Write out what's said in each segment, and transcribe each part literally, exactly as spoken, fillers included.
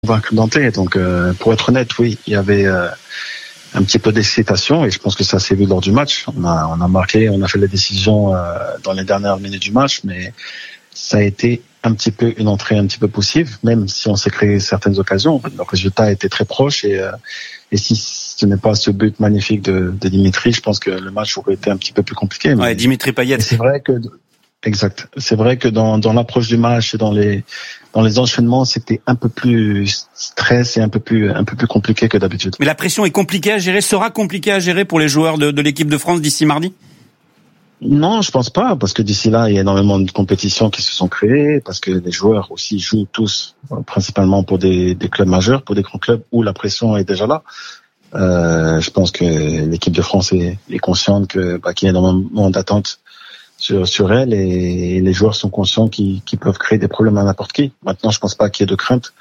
convaincre Danté. Donc, euh, pour être honnête, oui, il y avait euh, un petit peu d'excitation et je pense que ça s'est vu lors du match. On a, on a marqué, on a fait les décisions euh, dans les dernières minutes du match, mais ça a été un petit peu une entrée un petit peu poussive, même si on s'est créé certaines occasions. Le résultat a été très proche et, euh, et si ce n'est pas ce but magnifique de, de Dimitri, je pense que le match aurait été un petit peu plus compliqué. Ouais, Dimitri Payet. C'est vrai que exact. C'est vrai que dans, dans l'approche du match et dans les dans les enchaînements, c'était un peu plus stress et un peu plus un peu plus compliqué que d'habitude. Mais la pression est compliquée à gérer, sera compliquée à gérer pour les joueurs de, de l'équipe de France d'ici mardi. Non, je pense pas, parce que d'ici là, il y a énormément de compétitions qui se sont créées, parce que les joueurs aussi jouent tous, principalement pour des, des clubs majeurs, pour des grands clubs où la pression est déjà là. Euh, je pense que l'équipe de France est, est consciente que bah, qu'il y a énormément d'attentes sur, sur elle, et, et les joueurs sont conscients qu'ils, qu'ils peuvent créer des problèmes à n'importe qui. Maintenant, je pense pas qu'il y ait de crainte.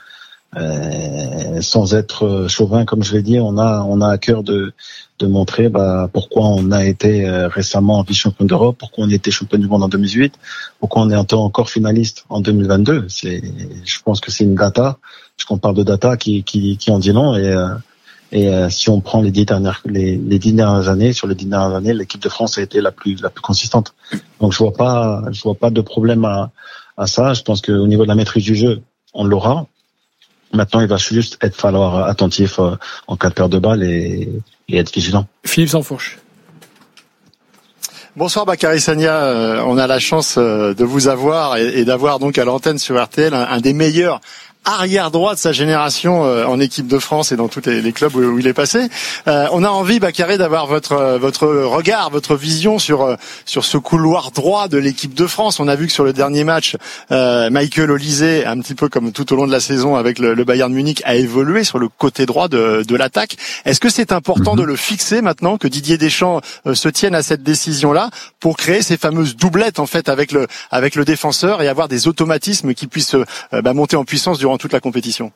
Euh, sans être chauvin, comme je l'ai dit, on a on a à cœur de de montrer bah, pourquoi on a été euh, récemment vice-champion d'Europe, pourquoi on a été champion du monde en deux mille dix-huit, pourquoi on est encore finaliste en deux mille vingt-deux. C'est, je pense que c'est une data, puisqu'on parle de data qui qui qui en dit long, et euh, et euh, si on prend les dix dernières les les dix dernières années, sur les dix dernières années, l'équipe de France a été la plus la plus consistante. Donc je vois pas je vois pas de problème à à ça. Je pense qu'au niveau de la maîtrise du jeu, on l'aura. Maintenant, il va juste être falloir attentif euh, en cas de perte de balle et, et être vigilant. Philippe Sansfourche. Bonsoir Bakary Sagna, euh, on a la chance euh, de vous avoir et, et d'avoir donc à l'antenne sur R T L un, un des meilleurs arrière droit de sa génération euh, en équipe de France et dans tous les, les clubs où, où il est passé. Euh, on a envie, Bakary, d'avoir votre euh, votre regard, votre vision sur euh, sur ce couloir droit de l'équipe de France. On a vu que sur le dernier match, euh, Michael Olise, un petit peu comme tout au long de la saison avec le, le Bayern Munich, a évolué sur le côté droit de, de l'attaque. Est-ce que c'est important de le fixer maintenant, que Didier Deschamps euh, se tienne à cette décision-là pour créer ces fameuses doublettes en fait avec le avec le défenseur et avoir des automatismes qui puissent euh, bah, monter en puissance durant toute la compétition?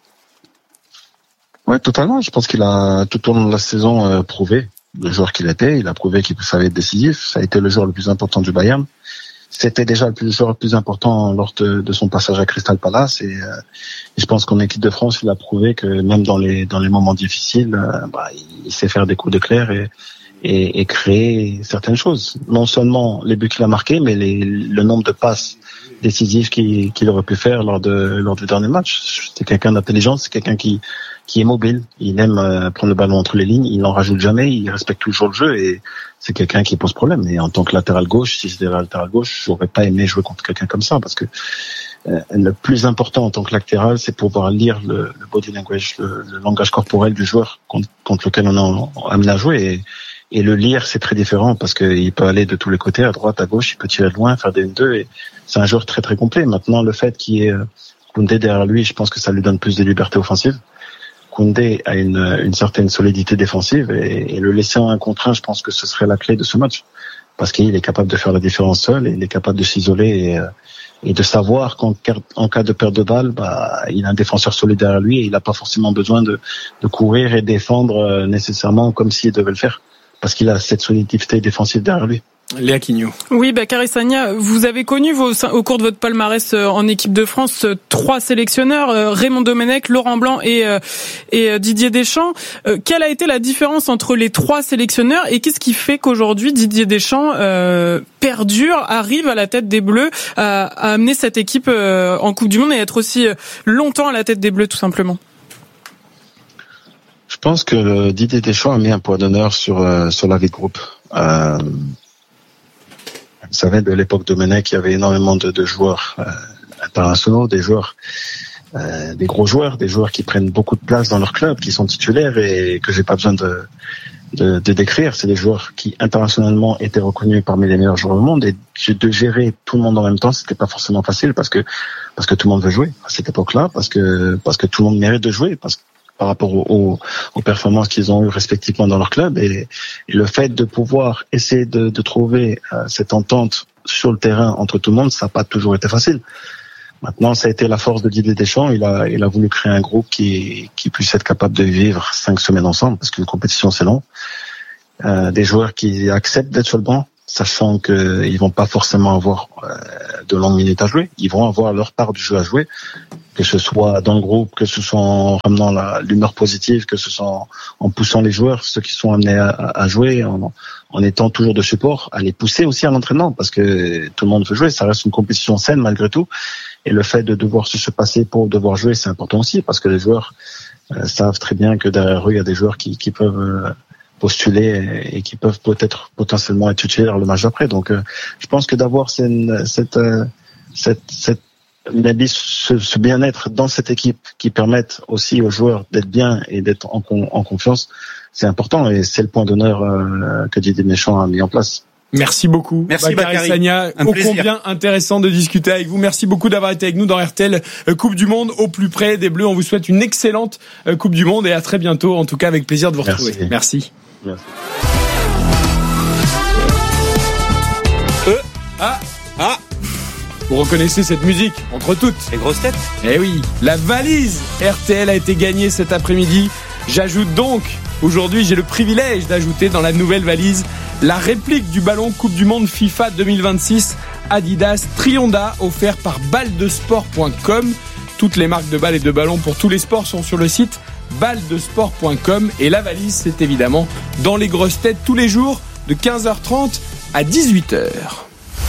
Ouais, totalement. Je pense qu'il a tout au long de la saison euh, prouvé le joueur qu'il était. Il a prouvé qu'il savait être décisif. Ça a été le joueur le plus important du Bayern. C'était déjà le, plus, le joueur le plus important lors de, de son passage à Crystal Palace. Et, euh, et je pense qu'en équipe de France, il a prouvé que même dans les dans les moments difficiles, euh, bah, il sait faire des coups de clair et, et, et créer certaines choses. Non seulement les buts qu'il a marqués, mais les, le nombre de passes décisif qu'il, qu'il aurait pu faire lors de lors du dernier match. C'est quelqu'un d'intelligent, c'est quelqu'un qui qui est mobile. Il aime euh, prendre le ballon entre les lignes. Il n'en rajoute jamais. Il respecte toujours le jeu et c'est quelqu'un qui pose problème. Et en tant que latéral gauche, si c'était latéral gauche, j'aurais pas aimé jouer contre quelqu'un comme ça, parce que euh, le plus important en tant que latéral, c'est pouvoir lire le, le body language, le, le langage corporel du joueur contre, contre lequel on est amené à jouer. Et, Et le lire, c'est très différent parce qu'il peut aller de tous les côtés, à droite, à gauche, il peut tirer de loin, faire des un deux, et c'est un joueur très très complet. Maintenant, le fait qu'il y ait Koundé derrière lui, je pense que ça lui donne plus de liberté offensive. Koundé a une, une certaine solidité défensive et, et le laisser en un contre un, je pense que ce serait la clé de ce match, parce qu'il est capable de faire la différence seul, et il est capable de s'isoler et, et de savoir qu'en en cas de perte de balle, bah, il a un défenseur solide derrière lui et il n'a pas forcément besoin de, de courir et défendre nécessairement comme s'il devait le faire, parce qu'il a cette solidité défensive derrière lui. Léa Quignou. Oui, Bakary Sagna, vous avez connu vos, au cours de votre palmarès en équipe de France trois sélectionneurs, Raymond Domenech, Laurent Blanc et, et Didier Deschamps. Quelle a été la différence entre les trois sélectionneurs et qu'est-ce qui fait qu'aujourd'hui Didier Deschamps euh, perdure, arrive à la tête des Bleus, à, à amener cette équipe en Coupe du Monde et être aussi longtemps à la tête des Bleus, tout simplement? Je pense que Didier Deschamps a mis un point d'honneur sur euh, sur la vie de groupe. Euh, vous savez, de l'époque Domenech, il y avait énormément de, de joueurs euh, internationaux, des joueurs, euh, des gros joueurs, des joueurs qui prennent beaucoup de place dans leur club, qui sont titulaires et que j'ai pas besoin de de, de décrire. C'est des joueurs qui internationalement étaient reconnus parmi les meilleurs joueurs du monde, et de gérer tout le monde en même temps, c'était pas forcément facile parce que parce que tout le monde veut jouer à cette époque-là, parce que parce que tout le monde mérite de jouer, parce que par rapport aux, aux, aux performances qu'ils ont eues respectivement dans leur club, et, et le fait de pouvoir essayer de, de trouver euh, cette entente sur le terrain entre tout le monde, ça n'a pas toujours été facile. Maintenant, ça a été la force de Didier Deschamps. Il a, il a voulu créer un groupe qui, qui puisse être capable de vivre cinq semaines ensemble, parce qu'une compétition c'est long. Euh, des joueurs qui acceptent d'être sur le banc, sachant qu'ils vont pas forcément avoir euh, de longues minutes à jouer. Ils vont avoir leur part du jeu à jouer. que ce soit dans le groupe, que ce soit en ramenant la, l'humeur positive, que ce soit en, en poussant les joueurs, ceux qui sont amenés à, à jouer, en, en étant toujours de support, à les pousser aussi à l'entraînement, parce que tout le monde veut jouer, ça reste une compétition saine malgré tout, et le fait de devoir se passer pour devoir jouer, c'est important aussi, parce que les joueurs euh, savent très bien que derrière eux, il y a des joueurs qui, qui peuvent euh, postuler et, et qui peuvent peut-être potentiellement être titulaires le match d'après. Donc, euh, je pense que d'avoir cette, cette, euh, cette, cette mais ce, ce bien-être dans cette équipe qui permette aussi aux joueurs d'être bien et d'être en, en confiance, c'est important et c'est le point d'honneur euh, que Didier Deschamps a mis en place. Merci beaucoup. Merci Bakary Sagna. Ô combien intéressant de discuter avec vous. Merci beaucoup d'avoir été avec nous dans R T L Coupe du Monde au plus près des Bleus. On vous souhaite une excellente Coupe du Monde et à très bientôt. En tout cas, avec plaisir de vous retrouver. Merci. Merci. Euh. Ah. Ah. Vous reconnaissez cette musique entre toutes. Les grosses têtes. Eh oui, la valise R T L a été gagnée cet après-midi. J'ajoute donc, aujourd'hui, j'ai le privilège d'ajouter dans la nouvelle valise la réplique du ballon Coupe du Monde FIFA deux mille vingt-six Adidas Trionda, offert par balle de sport point com. Toutes les marques de balles et de ballons pour tous les sports sont sur le site balle de sport point com. Et la valise, c'est évidemment dans les grosses têtes tous les jours de quinze heures trente à dix-huit heures.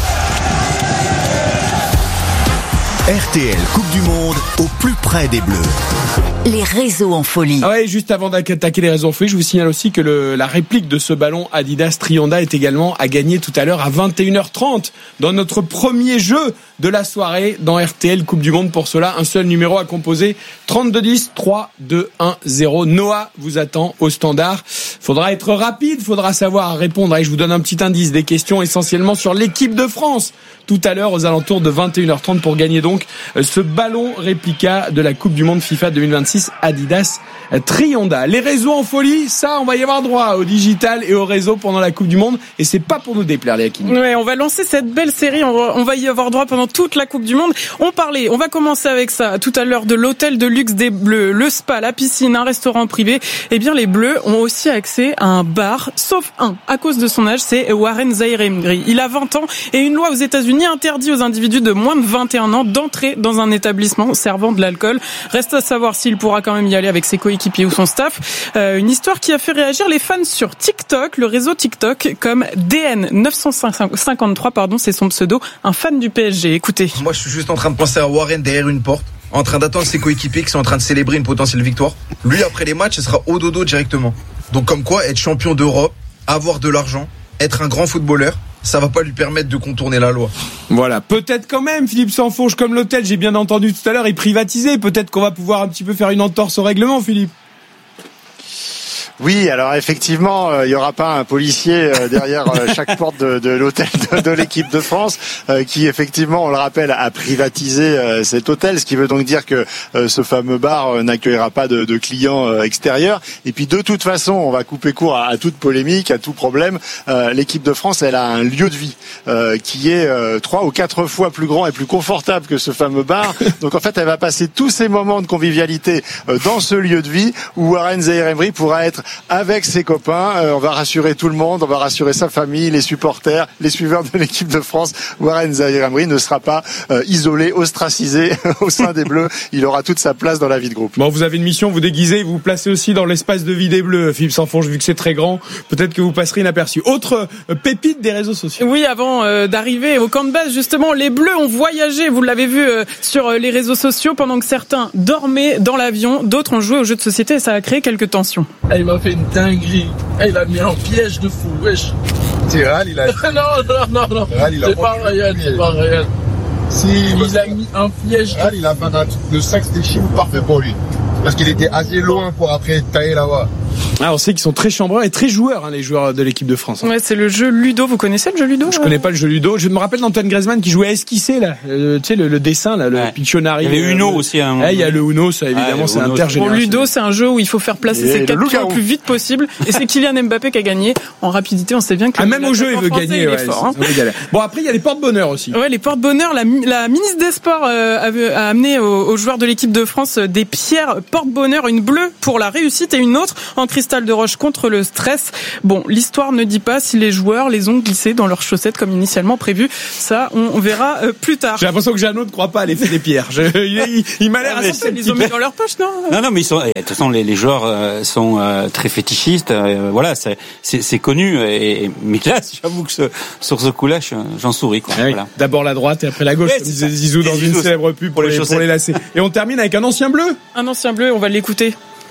R T L Coupe du Monde au plus près des Bleus. Les réseaux en folie. Ah ouais, juste avant d'attaquer les réseaux en folie, je vous signale aussi que le, la réplique de ce ballon Adidas Trionda est également à gagner tout à l'heure à vingt et une heures trente dans notre premier jeu de la soirée dans R T L Coupe du Monde. Pour cela, un seul numéro à composer, trente-deux dix, trois deux un zéro. Noah vous attend au standard. Faudra être rapide, faudra savoir répondre. Et je vous donne un petit indice, des questions essentiellement sur l'équipe de France tout à l'heure aux alentours de vingt et une heures trente pour gagner donc ce ballon réplica de la Coupe du Monde FIFA deux mille vingt-six Adidas Trionda. Les réseaux en folie, ça on va y avoir droit au digital et au réseau pendant la Coupe du Monde et c'est pas pour nous déplaire les Hakimi. Ouais, on va lancer cette belle série, on va, on va y avoir droit pendant toute la Coupe du Monde. On parlait, on va commencer avec ça tout à l'heure de l'hôtel de luxe des Bleus, le spa, la piscine, un restaurant privé. Eh bien les Bleus ont aussi accès à un bar, sauf un, à cause de son âge, c'est Warren Zaïre-Emery. Il a vingt ans et une loi aux États-Unis interdit aux individus de moins de vingt et un ans d'entrer dans un établissement servant de l'alcool. Reste à savoir s'il pourra quand même y aller avec ses coéquipiers ou son staff. Euh, une histoire qui a fait réagir les fans sur TikTok, le réseau TikTok, comme D N neuf cent cinquante-trois, pardon, c'est son pseudo, un fan du P S G. Écoutez. Moi, je suis juste en train de penser à Warren derrière une porte, en train d'attendre ses coéquipiers qui sont en train de célébrer une potentielle victoire. Lui, après les matchs, il sera au dodo directement. Donc, comme quoi, être champion d'Europe, avoir de l'argent, être un grand footballeur, ça va pas lui permettre de contourner la loi. Voilà, peut-être quand même Philippe Sansfourche, comme l'hôtel, j'ai bien entendu tout à l'heure, est privatisé. Peut-être qu'on va pouvoir un petit peu faire une entorse au règlement, Philippe. Oui, alors effectivement, il euh, y aura pas un policier euh, derrière euh, chaque porte de, de l'hôtel de, de l'équipe de France euh, qui, effectivement, on le rappelle, a privatisé euh, cet hôtel, ce qui veut donc dire que euh, ce fameux bar euh, n'accueillera pas de, de clients euh, extérieurs. Et puis, de toute façon, on va couper court à, à toute polémique, à tout problème. Euh, l'équipe de France, elle a un lieu de vie euh, qui est euh, trois ou quatre fois plus grand et plus confortable que ce fameux bar. Donc, en fait, elle va passer tous ces moments de convivialité euh, dans ce lieu de vie où Warren Zaïre-Emery pourra être avec ses copains. Euh, on va rassurer tout le monde, on va rassurer sa famille, les supporters, les suiveurs de l'équipe de France. Warren Zaïre-Emery ne sera pas euh, isolé, ostracisé au sein des Bleus. Il aura toute sa place dans la vie de groupe. Bon, vous avez une mission, vous déguisez, vous vous placez aussi dans l'espace de vie des Bleus, Philippe Sansfourche, vu que c'est très grand. Peut-être que vous passerez inaperçu. Autre euh, pépite des réseaux sociaux. Oui, avant euh, d'arriver au camp de base, justement, les Bleus ont voyagé. Vous l'avez vu euh, sur euh, les réseaux sociaux, pendant que certains dormaient dans l'avion, d'autres ont joué aux jeux de société et ça a créé quelques tensions. Ah, il m'a fait une dinguerie. Ah, il a mis un piège de fou, wesh. C'est Real, il a... non, non, non, non. Real, il a c'est pas réel, c'est pas réel. Si, il a mis un piège. Real, il a fait un truc de sac, c'était chiffre parfait pour lui. Parce qu'il était assez loin pour après tailler là-bas. Ah, on sait qu'ils sont très chambreurs et très joueurs, hein, les joueurs de l'équipe de France. Hein. Ouais, c'est le jeu Ludo. Vous connaissez le jeu Ludo? Je euh... connais pas le jeu Ludo. Je me rappelle d'Antoine Griezmann qui jouait à esquisser là, euh, tu sais le, le dessin là, le ouais. Pictionary. Il y avait Uno euh, aussi. Hein, eh, il y a le Uno, ça évidemment, ah, c'est Uno, intergénérationnel. Bon, Ludo, c'est un jeu où il faut faire placer et ses quatre pions le plus vite possible. Et c'est Kylian Mbappé qui a gagné en rapidité. On sait bien que ah, même au jeu il veut français, gagner. Il ouais, est fort, hein. Bon, après il y a les porte-bonheur aussi. Ouais, les porte-bonheur. La, la ministre des Sports euh, a, a amené aux, aux joueurs de l'équipe de France des pierres porte-bonheur, une bleue pour la réussite et une autre en cristal cristal de roche contre le stress. Bon, l'histoire ne dit pas si les joueurs les ont glissés dans leurs chaussettes comme initialement prévu. Ça, on verra euh, plus tard. J'ai l'impression que Jeannot ne croit pas à l'effet des pierres. Je, il, il, il m'a l'air assez Ils ont mis dans leur poche, non? Non, non, mais ils sont. De toute façon, les, les joueurs euh, sont euh, très fétichistes. Euh, voilà, c'est, c'est, c'est connu. Et, mais là, j'avoue que ce, sur ce coup-là, j'en souris. Quoi. Ah oui. Voilà. D'abord la droite et après la gauche, Ouais, comme disait Zizou dans Zizou, une célèbre pub pour, pour, les, pour les lacets. Et on termine avec un ancien bleu. Un ancien bleu, on va l'écouter.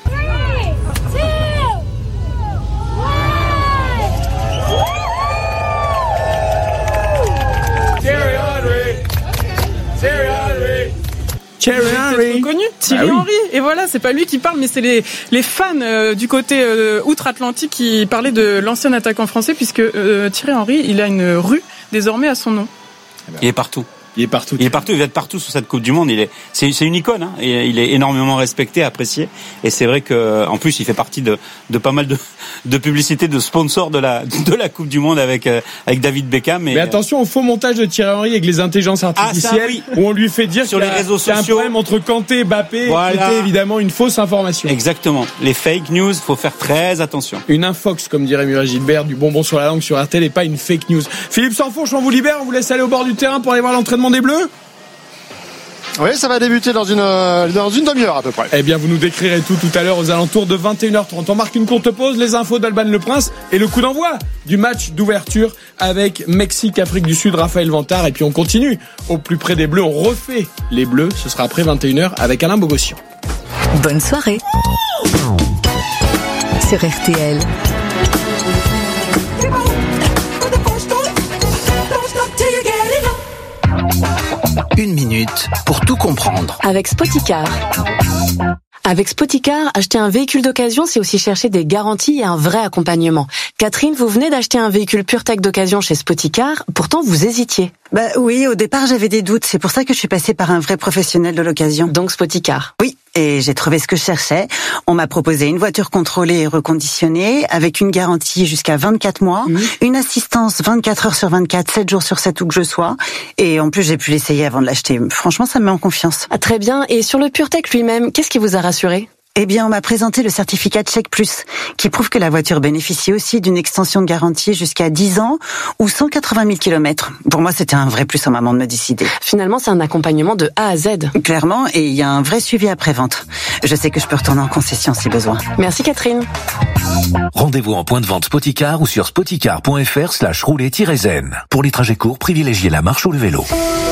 Thierry Henry, connu, Thierry ah oui. Henry. Et voilà, c'est pas lui qui parle, mais c'est les les fans euh, du côté euh, outre-Atlantique qui parlaient de l'ancien attaquant français, puisque euh, Thierry Henry, il a une rue désormais à son nom. Il est partout. Il est partout. Il est partout. Il va être partout sur cette Coupe du Monde. Il est, c'est, c'est une icône. Hein, et il est énormément respecté, apprécié. Et c'est vrai que, en plus, il fait partie de, de pas mal de, de publicités, de sponsors de la, de la Coupe du Monde avec, euh, avec David Beckham. Et, mais attention au faux montage de Thierry Henry avec les intelligences artificielles, ah, ça, oui. où on lui fait dire sur qu'il y a, les réseaux qu'il y a sociaux, un problème entre Kanté et Mbappé. Voilà. C'était évidemment une fausse information. Exactement. Les fake news, faut faire très attention. Une infox, comme dirait Muriel Gilbert, du bonbon sur la langue sur R T L et pas une fake news. Philippe Sansfourche, on vous libère, on vous laisse aller au bord du terrain pour aller voir l'entraînement des Bleus. Oui, ça va débuter dans une, dans une demi-heure à peu près. Eh bien, vous nous décrirez tout tout à l'heure aux alentours de vingt et une heures trente. On marque une courte pause, les infos d'Alban Le Prince et le coup d'envoi du match d'ouverture avec Mexique-Afrique du Sud, Raphaël Vantard. Et puis on continue au plus près des Bleus. On refait les Bleus. Ce sera après vingt et une heures avec Alain Bogossian. Bonne soirée sur R T L. Une minute pour tout comprendre. Avec Spoticar. Avec Spoticar, acheter un véhicule d'occasion, c'est aussi chercher des garanties et un vrai accompagnement. Catherine, vous venez d'acheter un véhicule PureTech d'occasion chez Spoticar, pourtant vous hésitiez. Bah oui, au départ j'avais des doutes, c'est pour ça que je suis passée par un vrai professionnel de l'occasion. Donc Spoticar. Oui, et j'ai trouvé ce que je cherchais. On m'a proposé une voiture contrôlée et reconditionnée, avec une garantie jusqu'à vingt-quatre mois, mmh. une assistance vingt-quatre heures sur vingt-quatre, sept jours sur sept où que je sois, et en plus j'ai pu l'essayer avant de l'acheter. Franchement, ça me met en confiance. Ah, très bien, et sur le PureTech lui-même, qu'est-ce qui vous a rassuré ? Eh bien, on m'a présenté le certificat Check Plus, qui prouve que la voiture bénéficie aussi d'une extension de garantie jusqu'à dix ans ou cent quatre-vingt mille kilomètres. Pour moi, c'était un vrai plus au moment de me décider. Finalement, c'est un accompagnement de A à Z. Clairement, et il y a un vrai suivi après-vente. Je sais que je peux retourner en concession si besoin. Merci Catherine. Rendez-vous en point de vente Spoticar ou sur spoticar.fr slash rouler-zen. Pour les trajets courts, privilégiez la marche ou le vélo.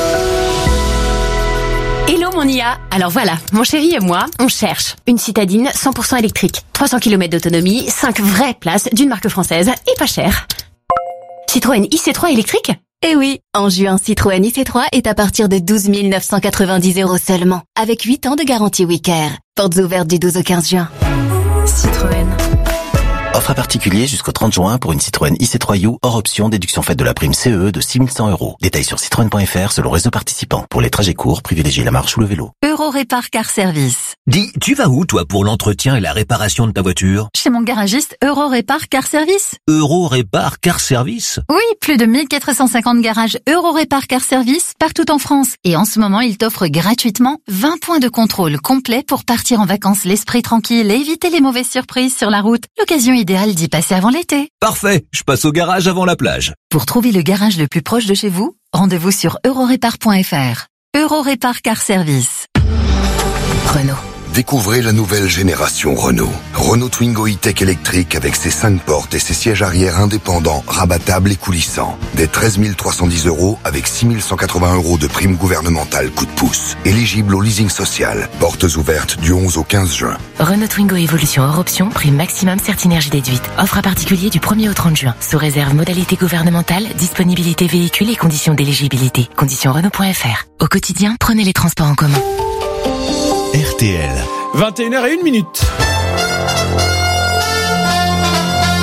Hello mon I A. Alors voilà, mon chéri et moi, on cherche une citadine cent pour cent électrique, trois cents kilomètres d'autonomie, cinq vraies places d'une marque française et pas cher. Citroën I C trois électrique ? Eh oui, en juin, Citroën I C trois est à partir de douze mille neuf cent quatre-vingt-dix euros seulement, avec huit ans de garantie Wicare. Portes ouvertes du douze au quinze juin. Citroën. Offre à particulier jusqu'au trente juin pour une Citroën I C trois U hors option déduction faite de la prime C E de six mille cent euros. Détails sur citroën point f r selon réseau participant. Pour les trajets courts, privilégiez la marche ou le vélo. Euro Répar Car Service. Dis, tu vas où toi pour l'entretien et la réparation de ta voiture ? Chez mon garagiste Euro Répar Car Service. Euro Répar Car Service ? Oui, plus de mille quatre cent cinquante garages Euro Répar Car Service partout en France. Et en ce moment, il t'offre gratuitement vingt points de contrôle complet pour partir en vacances l'esprit tranquille et éviter les mauvaises surprises sur la route. L'occasion idéale d'y passer avant l'été. Parfait, je passe au garage avant la plage. Pour trouver le garage le plus proche de chez vous, rendez-vous sur eurorépar point f r. Euro Répar Car Service. Renault. Découvrez la nouvelle génération Renault. Renault Twingo E-Tech électrique avec ses cinq portes et ses sièges arrière indépendants, rabattables et coulissants. Dès treize mille trois cent dix euros avec six mille cent quatre-vingts euros de prime gouvernementale coup de pouce. Éligible au leasing social. Portes ouvertes du onze au quinze juin. Renault Twingo Évolution hors option, prime maximum Certinergie déduite. Offre à particulier du premier au trente juin. Sous réserve modalité gouvernementale, disponibilité véhicule et conditions d'éligibilité. Conditions Renault point f r. Au quotidien, prenez les transports en commun. R T L. vingt et une heures et une minute.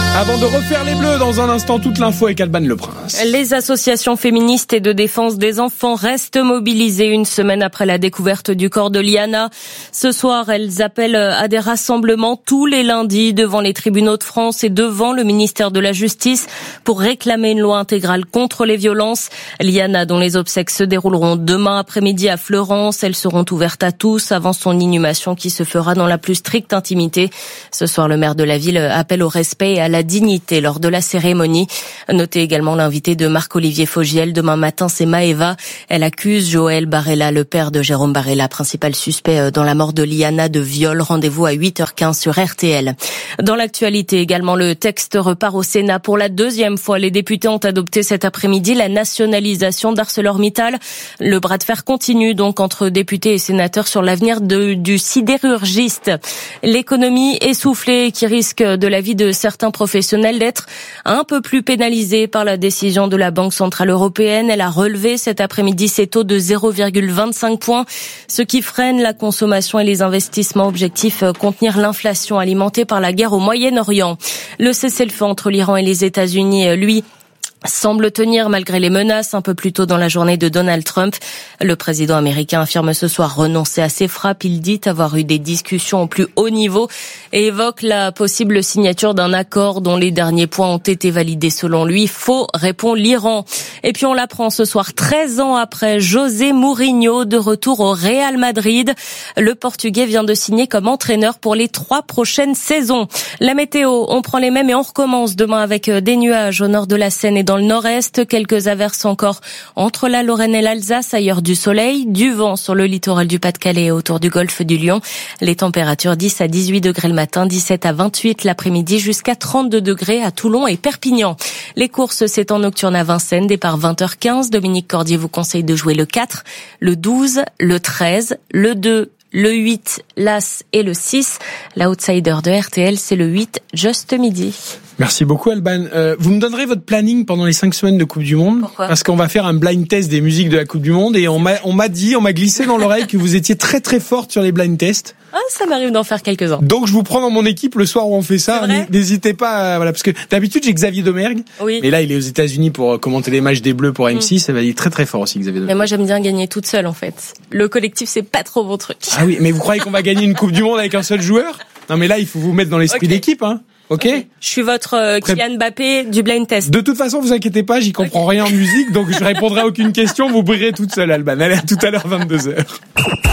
Avant de refaire les bleus, dans un instant, toute l'info avec Alban Le Prince. Les associations féministes et de défense des enfants restent mobilisées une semaine après la découverte du corps de Liana. Ce soir, elles appellent à des rassemblements tous les lundis devant les tribunaux de France et devant le ministère de la Justice pour réclamer une loi intégrale contre les violences. Liana, dont les obsèques se dérouleront demain après-midi à Fleurance, elles seront ouvertes à tous avant son inhumation qui se fera dans la plus stricte intimité. Ce soir, le maire de la ville appelle au respect et à la dignité lors de la cérémonie. Notez également l'invité de Marc-Olivier Fogiel. Demain matin, c'est Maëva. Elle accuse Joël Barella, le père de Jérôme Barella, principal suspect dans la mort de Liana, de viol. Rendez-vous à huit heures quinze sur R T L. Dans l'actualité également, le texte repart au Sénat pour la deuxième fois. Les députés ont adopté cet après-midi la nationalisation d'ArcelorMittal. Le bras de fer continue donc entre députés et sénateurs sur l'avenir de, du sidérurgiste. L'économie essoufflée qui risque de la vie de certains professionnels d'être un peu plus pénalisée par la décision de la Banque centrale européenne. Elle a relevé cet après-midi ses taux de zéro virgule vingt-cinq points, ce qui freine la consommation et les investissements. Objectif, contenir l'inflation alimentée par la guerre au Moyen-Orient. Le cessez-le-feu entre l'Iran et les États-Unis, lui, semble tenir malgré les menaces un peu plus tôt dans la journée de Donald Trump. Le président américain affirme ce soir renoncer à ses frappes. Il dit avoir eu des discussions au plus haut niveau et évoque la possible signature d'un accord dont les derniers points ont été validés selon lui. Faux, répond l'Iran. Et puis on l'apprend ce soir, treize ans après, José Mourinho de retour au Real Madrid. Le Portugais vient de signer comme entraîneur pour les trois prochaines saisons. La météo, on prend les mêmes et on recommence demain avec des nuages au nord de la Seine et dans le nord-est, quelques averses encore entre la Lorraine et l'Alsace, ailleurs du soleil, du vent sur le littoral du Pas-de-Calais et autour du golfe du Lion. Les températures dix à dix-huit degrés le matin, dix-sept à vingt-huit l'après-midi, jusqu'à trente-deux degrés à Toulon et Perpignan. Les courses, c'est en nocturne à Vincennes, départ vingt heures quinze. Dominique Cordier vous conseille de jouer le quatre, le douze, le treize, le deux, le huit, l'As et le six. L'outsider de R T L, c'est le huit, Just Midi. Merci beaucoup Alban. Euh, vous me donnerez votre planning pendant les cinq semaines de Coupe du Monde. Pourquoi ? Parce qu'on va faire un blind test des musiques de la Coupe du Monde et on m'a, on m'a dit, on m'a glissé dans l'oreille que vous étiez très très forte sur les blind tests. Ah, ça m'arrive d'en faire quelques-uns. Donc je vous prends dans mon équipe le soir où on fait ça. N'hésitez pas, à, voilà, parce que d'habitude j'ai Xavier Domergue. Oui. Mais là il est aux États-Unis pour commenter les matchs des Bleus pour M six. Mmh. Il est très très fort aussi Xavier Domergue. Mais moi j'aime bien gagner toute seule en fait. Le collectif c'est pas trop mon truc. Ah oui, mais vous croyez qu'on va gagner une Coupe du Monde avec un seul joueur ? Non mais là il faut vous mettre dans l'esprit okay. d'équipe, hein. Ok. Okay. Je suis votre euh, Kylian Mbappé du blind test. De toute façon, vous inquiétez pas, j'y comprends okay. rien en musique, donc je répondrai à aucune question. Vous brillerez toute seule, Alban. Allez, à tout à l'heure, vingt-deux heures.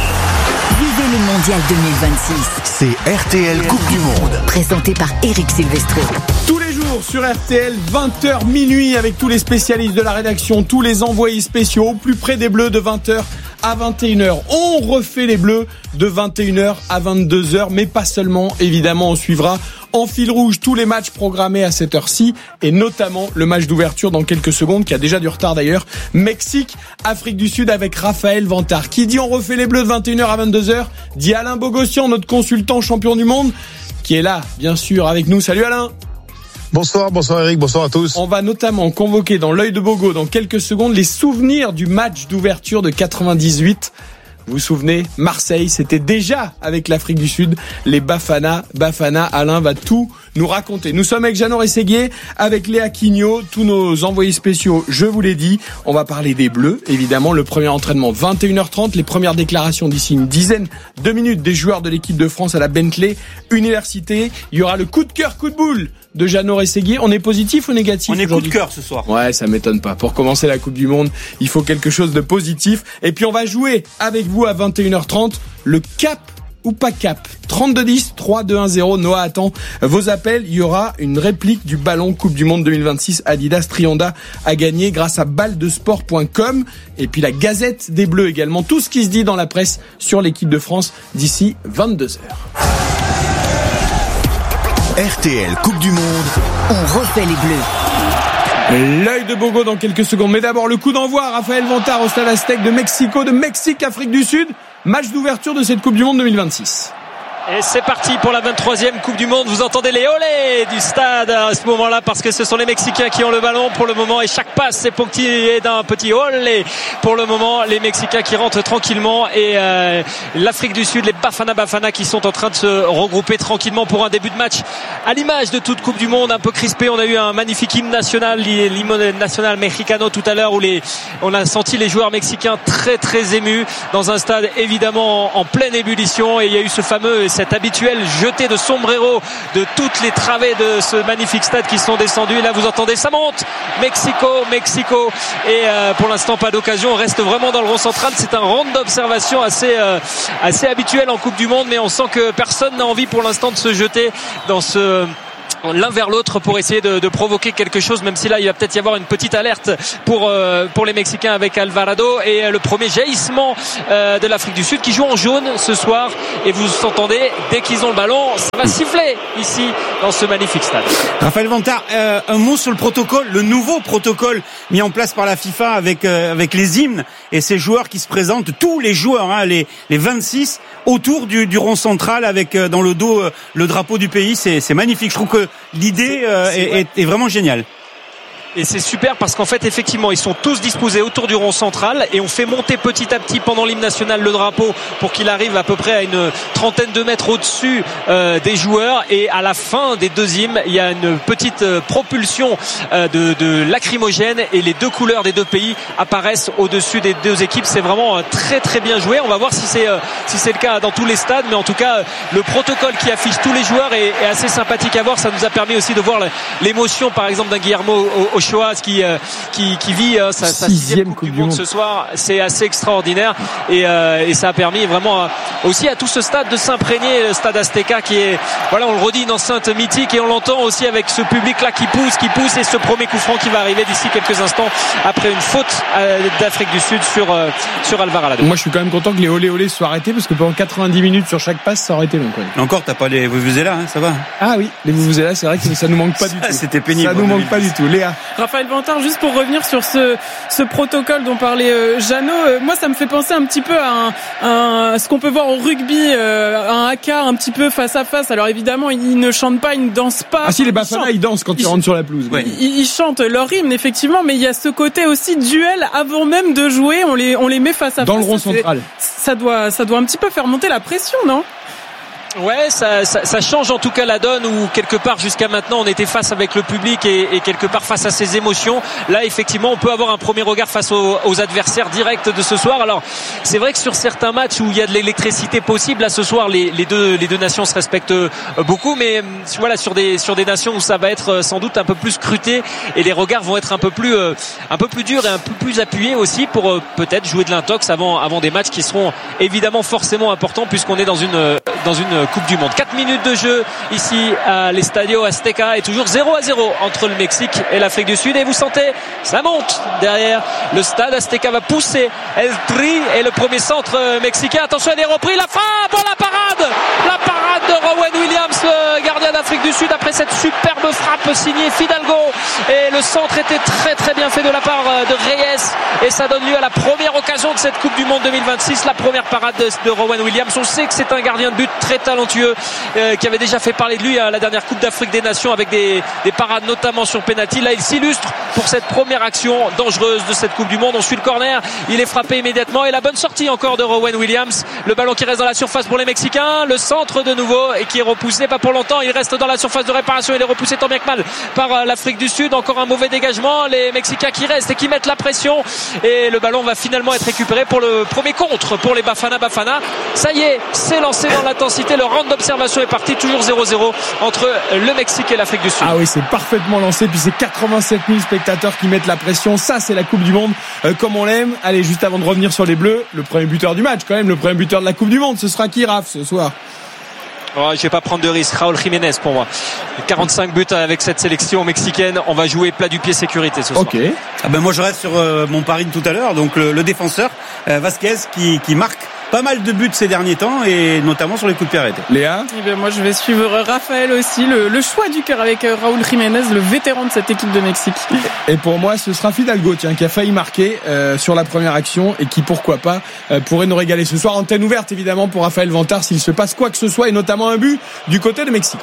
Vivez le Mondial deux mille vingt-six. C'est R T L Coupe du Monde. Présenté par Eric Silvestro. Tous les jours sur R T L, vingt heures minuit, avec tous les spécialistes de la rédaction, tous les envoyés spéciaux, au plus près des Bleus de vingt heures à vingt et une heures. On refait les Bleus de vingt et une heures à vingt-deux heures, mais pas seulement. Évidemment, on suivra en fil rouge tous les matchs programmés à cette heure-ci, et notamment le match d'ouverture dans quelques secondes, qui a déjà du retard d'ailleurs. Mexique, Afrique du Sud avec Raphaël Vantard. Qui dit on refait les Bleus de vingt et une heures à vingt-deux heures, dit Alain Bogossian, notre consultant champion du monde, qui est là, bien sûr, avec nous. Salut Alain. Bonsoir, bonsoir Eric, bonsoir à tous. On va notamment convoquer dans l'œil de Bogo dans quelques secondes les souvenirs du match d'ouverture de quatre-vingt-dix-huit. Vous vous souvenez, Marseille, c'était déjà avec l'Afrique du Sud, les Bafana. Bafana, Alain va tout nous raconter. Nous sommes avec Jeannot Rességuier, avec Léa Quignot, tous nos envoyés spéciaux, je vous l'ai dit. On va parler des Bleus, évidemment, le premier entraînement vingt et une heures trente, les premières déclarations d'ici une dizaine de minutes des joueurs de l'équipe de France à la Bentley Université. Il y aura le coup de cœur, coup de boule de Jeannot Rességuier. On est positif ou négatif? On est coup de cœur ce soir. Ouais, ça m'étonne pas. Pour commencer la Coupe du Monde, il faut quelque chose de positif. Et puis on va jouer avec vous à vingt et une heures trente le cap ou pas cap. trente-deux dix, trois deux un zéro. Noah attend vos appels. Il y aura une réplique du ballon Coupe du Monde deux mille vingt-six Adidas Trionda à gagner grâce à balle de sport point com. Et puis la Gazette des Bleus également. Tout ce qui se dit dans la presse sur l'équipe de France d'ici vingt-deux heures. R T L Coupe du Monde, on refait les Bleus. L'œil de Bogo dans quelques secondes. Mais d'abord, le coup d'envoi. Raphaël Vantard au Stade Aztec de Mexico, de Mexique, Afrique du Sud. Match d'ouverture de cette Coupe du Monde deux mille vingt-six. Et c'est parti pour la vingt-troisième Coupe du Monde. Vous entendez les olés du stade à ce moment-là parce que ce sont les Mexicains qui ont le ballon pour le moment et chaque passe est ponctuée d'un petit olé. Pour le moment, les Mexicains qui rentrent tranquillement et euh, l'Afrique du Sud, les Bafana Bafana qui sont en train de se regrouper tranquillement pour un début de match à l'image de toute Coupe du Monde, un peu crispé. On a eu un magnifique hymne national, l'hymne national mexicano tout à l'heure où les, on a senti les joueurs mexicains très très émus dans un stade évidemment en, en pleine ébullition et il y a eu ce fameux cet habituel jeté de sombrero de toutes les travées de ce magnifique stade qui sont descendus. Et là vous entendez ça monte, Mexico, Mexico et euh, pour l'instant pas d'occasion, on reste vraiment dans le rond central. C'est un round d'observation assez euh, assez habituel en Coupe du Monde, mais on sent que personne n'a envie pour l'instant de se jeter dans ce l'un vers l'autre pour essayer de, de provoquer quelque chose, même si là il va peut-être y avoir une petite alerte pour euh, pour les Mexicains avec Alvarado et euh, le premier jaillissement euh, de l'Afrique du Sud qui joue en jaune ce soir et vous entendez dès qu'ils ont le ballon ça va siffler ici dans ce magnifique stade. Raphaël Vantard, euh, un mot sur le protocole, le nouveau protocole mis en place par la FIFA avec euh, avec les hymnes et ces joueurs qui se présentent, tous les joueurs, hein, les les vingt-six autour du, du rond central avec euh, dans le dos euh, le drapeau du pays, c'est c'est magnifique. Je trouve que l'idée euh, est, est, est vraiment géniale. Et c'est super parce qu'en fait effectivement ils sont tous disposés autour du rond central et on fait monter petit à petit pendant l'hymne national le drapeau pour qu'il arrive à peu près à une trentaine de mètres au-dessus euh, des joueurs et à la fin des deux hymnes il y a une petite euh, propulsion euh, de, de lacrymogène et les deux couleurs des deux pays apparaissent au-dessus des deux équipes. C'est vraiment euh, très très bien joué. On va voir si c'est euh, si c'est le cas dans tous les stades, mais en tout cas euh, le protocole qui affiche tous les joueurs est, est assez sympathique à voir. Ça nous a permis aussi de voir l'émotion par exemple d'un Guillermo Ochoa qui, euh, qui, qui vit euh, sa, sa sixième Coupe, coupe du Monde ce soir. C'est assez extraordinaire et, euh, et ça a permis vraiment euh, aussi à tout ce stade de s'imprégner, le stade Azteca qui est, voilà, on le redit, une enceinte mythique et on l'entend aussi avec ce public là qui pousse, qui pousse et ce premier coup franc qui va arriver d'ici quelques instants après une faute euh, d'Afrique du Sud sur, euh, sur Alvarado. Moi je suis quand même content que les olé olé soient arrêtés parce que pendant quatre-vingt-dix minutes sur chaque passe ça aurait été long quand même. Encore t'as pas les vuvuzelas, hein, ça va? Ah oui, les vuvuzelas c'est vrai que ça nous manque pas ça, du tout. C'était pénible. Ça nous manque pas du tout. Léa. Raphaël Vantard, juste pour revenir sur ce, ce protocole dont parlait euh, Jeannot, euh, moi ça me fait penser un petit peu à, un, un, ce qu'on peut voir au rugby, euh, un haka un petit peu face à face. Alors évidemment ils ne chantent pas, ils ne dansent pas. Ah si, les Bafana ils dansent quand ils, ils rentrent sur la pelouse. Ouais. Ils, ils chantent leur hymne effectivement, mais il y a ce côté aussi duel avant même de jouer, on les, on les met face à dans face. Dans le rond central. Ça doit, ça doit un petit peu faire monter la pression, non ? Ouais, ça, ça, ça change en tout cas la donne où quelque part jusqu'à maintenant on était face avec le public et, et quelque part face à ses émotions. Là effectivement on peut avoir un premier regard face aux, aux adversaires directs de ce soir. Alors c'est vrai que sur certains matchs où il y a de l'électricité possible, là ce soir les, les deux les deux nations se respectent beaucoup, mais voilà sur des sur des nations où ça va être sans doute un peu plus scruté et les regards vont être un peu plus un peu plus durs et un peu plus appuyés aussi pour peut-être jouer de l'intox avant avant des matchs qui seront évidemment forcément importants puisqu'on est dans une dans une Coupe du Monde. quatre minutes de jeu ici à l'Estadio Azteca et toujours zéro à zéro entre le Mexique et l'Afrique du Sud et vous sentez ça monte derrière le stade. Azteca va pousser El Tri et le premier centre mexicain, attention elle est repris, la frappe pour la parade la parade de Rowan Williams, le gardien d'Afrique du Sud après cette superbe frappe signée Fidalgo et le centre était très très bien fait de la part de Reyes et ça donne lieu à la première occasion de cette Coupe du Monde deux mille vingt-six, la première parade de, de Rowan Williams. On sait que c'est un gardien de but très talentueux euh, qui avait déjà fait parler de lui à la dernière Coupe d'Afrique des Nations avec des, des parades notamment sur penalty. Là il s'illustre pour cette première action dangereuse de cette Coupe du Monde. On suit le corner, il est frappé immédiatement et la bonne sortie encore de Rowan Williams, le ballon qui reste dans la surface pour les Mexicains, le centre de nouveau et qui est repoussé pas pour longtemps, il reste dans la surface de réparation, il est repoussé tant bien que mal par l'Afrique du Sud. Encore un mauvais dégagement, les Mexicains qui restent et qui mettent la pression et le ballon va finalement être récupéré pour le premier contre pour les Bafana Bafana. Ça y est, c'est lancé dans l'intensité, le round d'observation est parti, toujours zéro zéro entre le Mexique et l'Afrique du Sud. Ah oui, c'est parfaitement lancé, puis c'est quatre-vingt-sept mille spectateurs qui mettent la pression, ça c'est la Coupe du Monde euh, comme on l'aime. Allez, juste avant de revenir sur les Bleus, le premier buteur du match quand même, le premier buteur de la Coupe du Monde, ce sera qui, Raph, ce soir? Oh, je vais pas prendre de risque. Raúl Jiménez pour moi. quarante-cinq buts avec cette sélection mexicaine. On va jouer plat du pied sécurité ce soir. Ok. Ah ben moi je reste sur euh, mon pari de tout à l'heure. Donc le, le défenseur euh, Vasquez qui, qui marque pas mal de buts ces derniers temps et notamment sur les coups de pied arrêtés. Léa? Eh bien, moi, je vais suivre Raphaël aussi, le, le choix du cœur avec Raúl Jiménez, le vétéran de cette équipe de Mexique. Et pour moi, ce sera Fidalgo, tiens, qui a failli marquer euh, sur la première action et qui, pourquoi pas, euh, pourrait nous régaler ce soir. Antenne ouverte, évidemment, pour Raphaël Vantard s'il se passe quoi que ce soit, et notamment un but du côté de Mexico.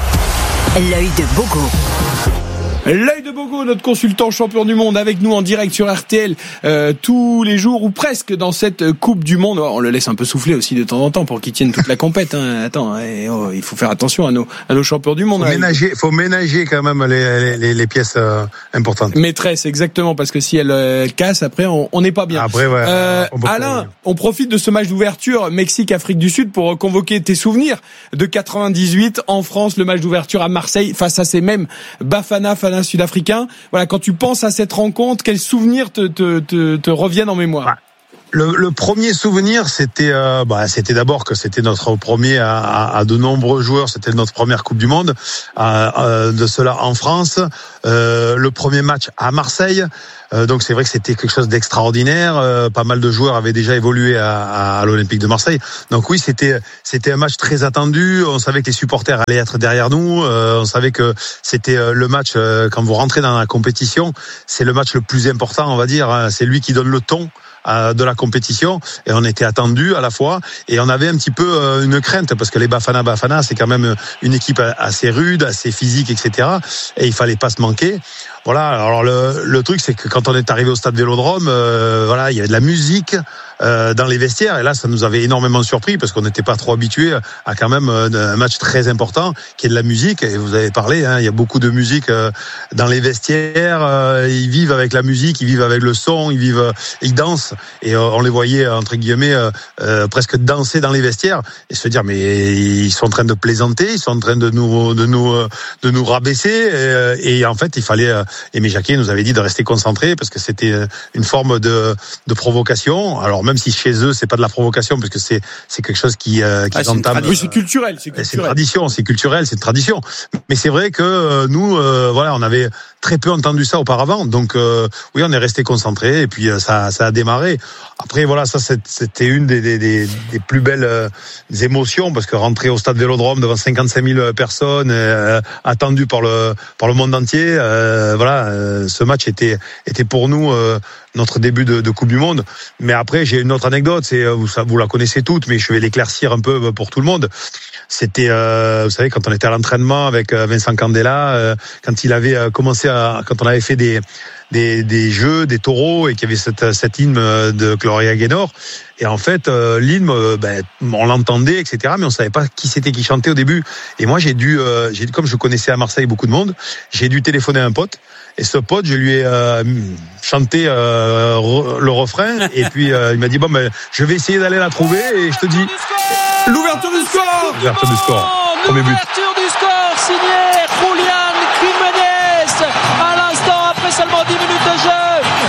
L'œil de Bogo. L'œil de Bogo, notre consultant champion du monde, avec nous en direct sur R T L euh, tous les jours ou presque dans cette Coupe du Monde. Oh, on le laisse un peu souffler aussi de temps en temps pour qu'il tienne toute la compète. Hein. Attends, eh, oh, il faut faire attention à nos à nos champions du monde. Faut ménager, faut ménager quand même les les, les pièces euh, importantes. Maîtresse, exactement, parce que si elle euh, casse, après on n'est pas bien. Après, ouais. Euh, on Alain, on profite de ce match d'ouverture Mexique-Afrique du Sud pour convoquer tes souvenirs de quatre-vingt-dix-huit en France, le match d'ouverture à Marseille face à ces mêmes Bafana, Fana sud-africains. Voilà, quand tu penses à cette rencontre, quels souvenirs te, te, te, te reviennent en mémoire? Ouais. Le, le premier souvenir, c'était, euh, bah, c'était d'abord que c'était notre premier à, à, à de nombreux joueurs. C'était notre première Coupe du Monde, à, à, de cela en France. Euh, le premier match à Marseille. Euh, donc c'est vrai que c'était quelque chose d'extraordinaire. Euh, pas mal de joueurs avaient déjà évolué à, à, à l'Olympique de Marseille. Donc oui, c'était c'était un match très attendu. On savait que les supporters allaient être derrière nous. Euh, on savait que c'était le match euh, quand vous rentrez dans la compétition, c'est le match le plus important, on va dire. C'est lui qui donne le ton de la compétition, et on était attendus à la fois, et on avait un petit peu une crainte parce que les Bafana Bafana c'est quand même une équipe assez rude, assez physique, et cetera. Et il fallait pas se manquer. Voilà. Alors le, le truc, c'est que quand on est arrivé au stade Vélodrome, euh, voilà, il y avait de la musique euh, dans les vestiaires, et là, ça nous avait énormément surpris parce qu'on n'était pas trop habitués à quand même un match très important qui est de la musique. Et vous avez parlé, hein, il y a beaucoup de musique euh, dans les vestiaires. Euh, ils vivent avec la musique, ils vivent avec le son, ils vivent, ils dansent, et euh, on les voyait entre guillemets euh, euh, presque danser dans les vestiaires et se dire mais ils sont en train de plaisanter, ils sont en train de nous de nous de nous rabaisser, et, et en fait il fallait euh, Aimé Jacquet nous avait dit de rester concentré parce que c'était une forme de, de provocation. Alors même si chez eux c'est pas de la provocation parce que c'est c'est quelque chose qui euh, qui ah, s'entame. Oui, c'est culturel, c'est culturel. C'est une tradition, c'est culturel, c'est une tradition. Mais c'est vrai que euh, nous, euh, voilà, on avait très peu entendu ça auparavant. Donc euh, oui, on est resté concentré et puis euh, ça ça a démarré. Après voilà, ça c'était une des des des, des plus belles euh, émotions parce que rentrer au stade Vélodrome devant cinquante-cinq mille personnes, euh, attendu par le par le monde entier. Euh, Voilà, euh, ce match était était pour nous euh, notre début de, de Coupe du Monde. Mais après, j'ai une autre anecdote. C'est vous, vous la connaissez toutes, mais je vais l'éclaircir un peu pour tout le monde. C'était, euh, vous savez, quand on était à l'entraînement avec Vincent Candela, euh, quand il avait commencé à, quand on avait fait des des, des jeux, des taureaux, et qu'il y avait cette, cette hymne de Gloria Gaynor. Et en fait, euh, l'hymne, euh, ben, on l'entendait, et cetera, mais on savait pas qui c'était qui chantait au début. Et moi, j'ai dû, euh, j'ai, comme je connaissais à Marseille beaucoup de monde, j'ai dû téléphoner à un pote. Et ce pote, je lui ai euh, chanté euh, re, le refrain, et puis euh, il m'a dit bon, ben, je vais essayer d'aller la trouver, et je te dis l'ouverture du score, l'ouverture du score, premier but. L'ouverture du score signé Julián Jiménez à l'instant après seulement dix minutes de jeu,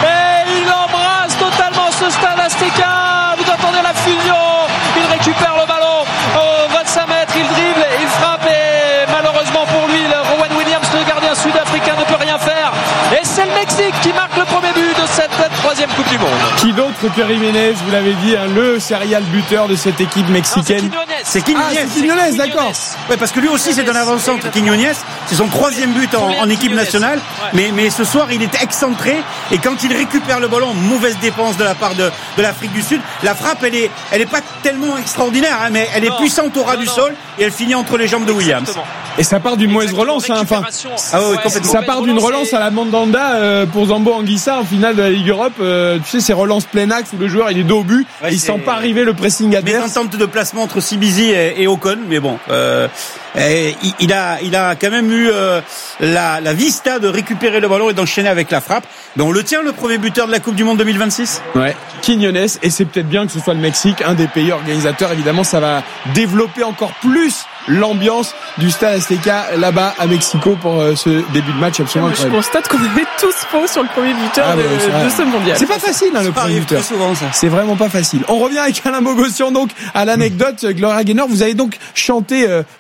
et il embrasse totalement ce stade Azteca. Vous entendez la fusion, il récupère le ballon au vingt-cinq mètres, il dribble, il frappe, et malheureusement pour lui, le Rowan Williams, le gardien sud-africain, ne peut rien faire. Et c'est le Mexique qui marque le premier but de cette troisième Coupe du Monde. Qui d'autre que Jiménez, vous l'avez dit, hein, le serial buteur de cette équipe mexicaine. Non, c'est Quiñones. Ah, c'est Quiñones, d'accord. Ouais, parce que lui aussi c'est un avant-centre, Quiñones. C'est son troisième but en, en équipe nationale. Mais, mais ce soir il est excentré, et quand il récupère le ballon, mauvaise défense de la part de, de l'Afrique du Sud. La frappe, elle est, elle est pas tellement extraordinaire, hein, mais elle est non, puissante au ras du sol, et elle finit entre les jambes de Williams. Exactement. Et ça part d'une mauvaise relance, hein, enfin. Ah ouais, complètement. Ça part d'une relance à la Mandanda euh, pour Zambo Anguissa en finale de la Ligue Europe. Euh, tu sais, ces relances plein axe où le joueur il est dos au but, ouais, et il sent pas arriver le pressing adverse. Mésentente de placement entre Sibizi et, et Ocon, mais bon, euh, et, il a, il a quand même eu euh, la, la vista de récupérer le ballon et d'enchaîner avec la frappe. Mais on le tient, le premier buteur de la Coupe du Monde deux mille vingt-six. Ouais, Quiñones, et c'est peut-être bien que ce soit le Mexique, un des pays organisateurs. Évidemment, ça va développer encore plus l'ambiance du stade Azteca là-bas à Mexico pour euh, ce début de match absolument incroyable. Je constate qu'on avait tous faux sur le premier buteur ah, de, ouais, de ce mondial. C'est pas facile, hein, le premier buteur. Souvent, ça. C'est vraiment pas facile. On revient avec Alain Bogossian donc à l'anecdote. Gloria Gaynor, vous avez donc chanté euh, Fredonner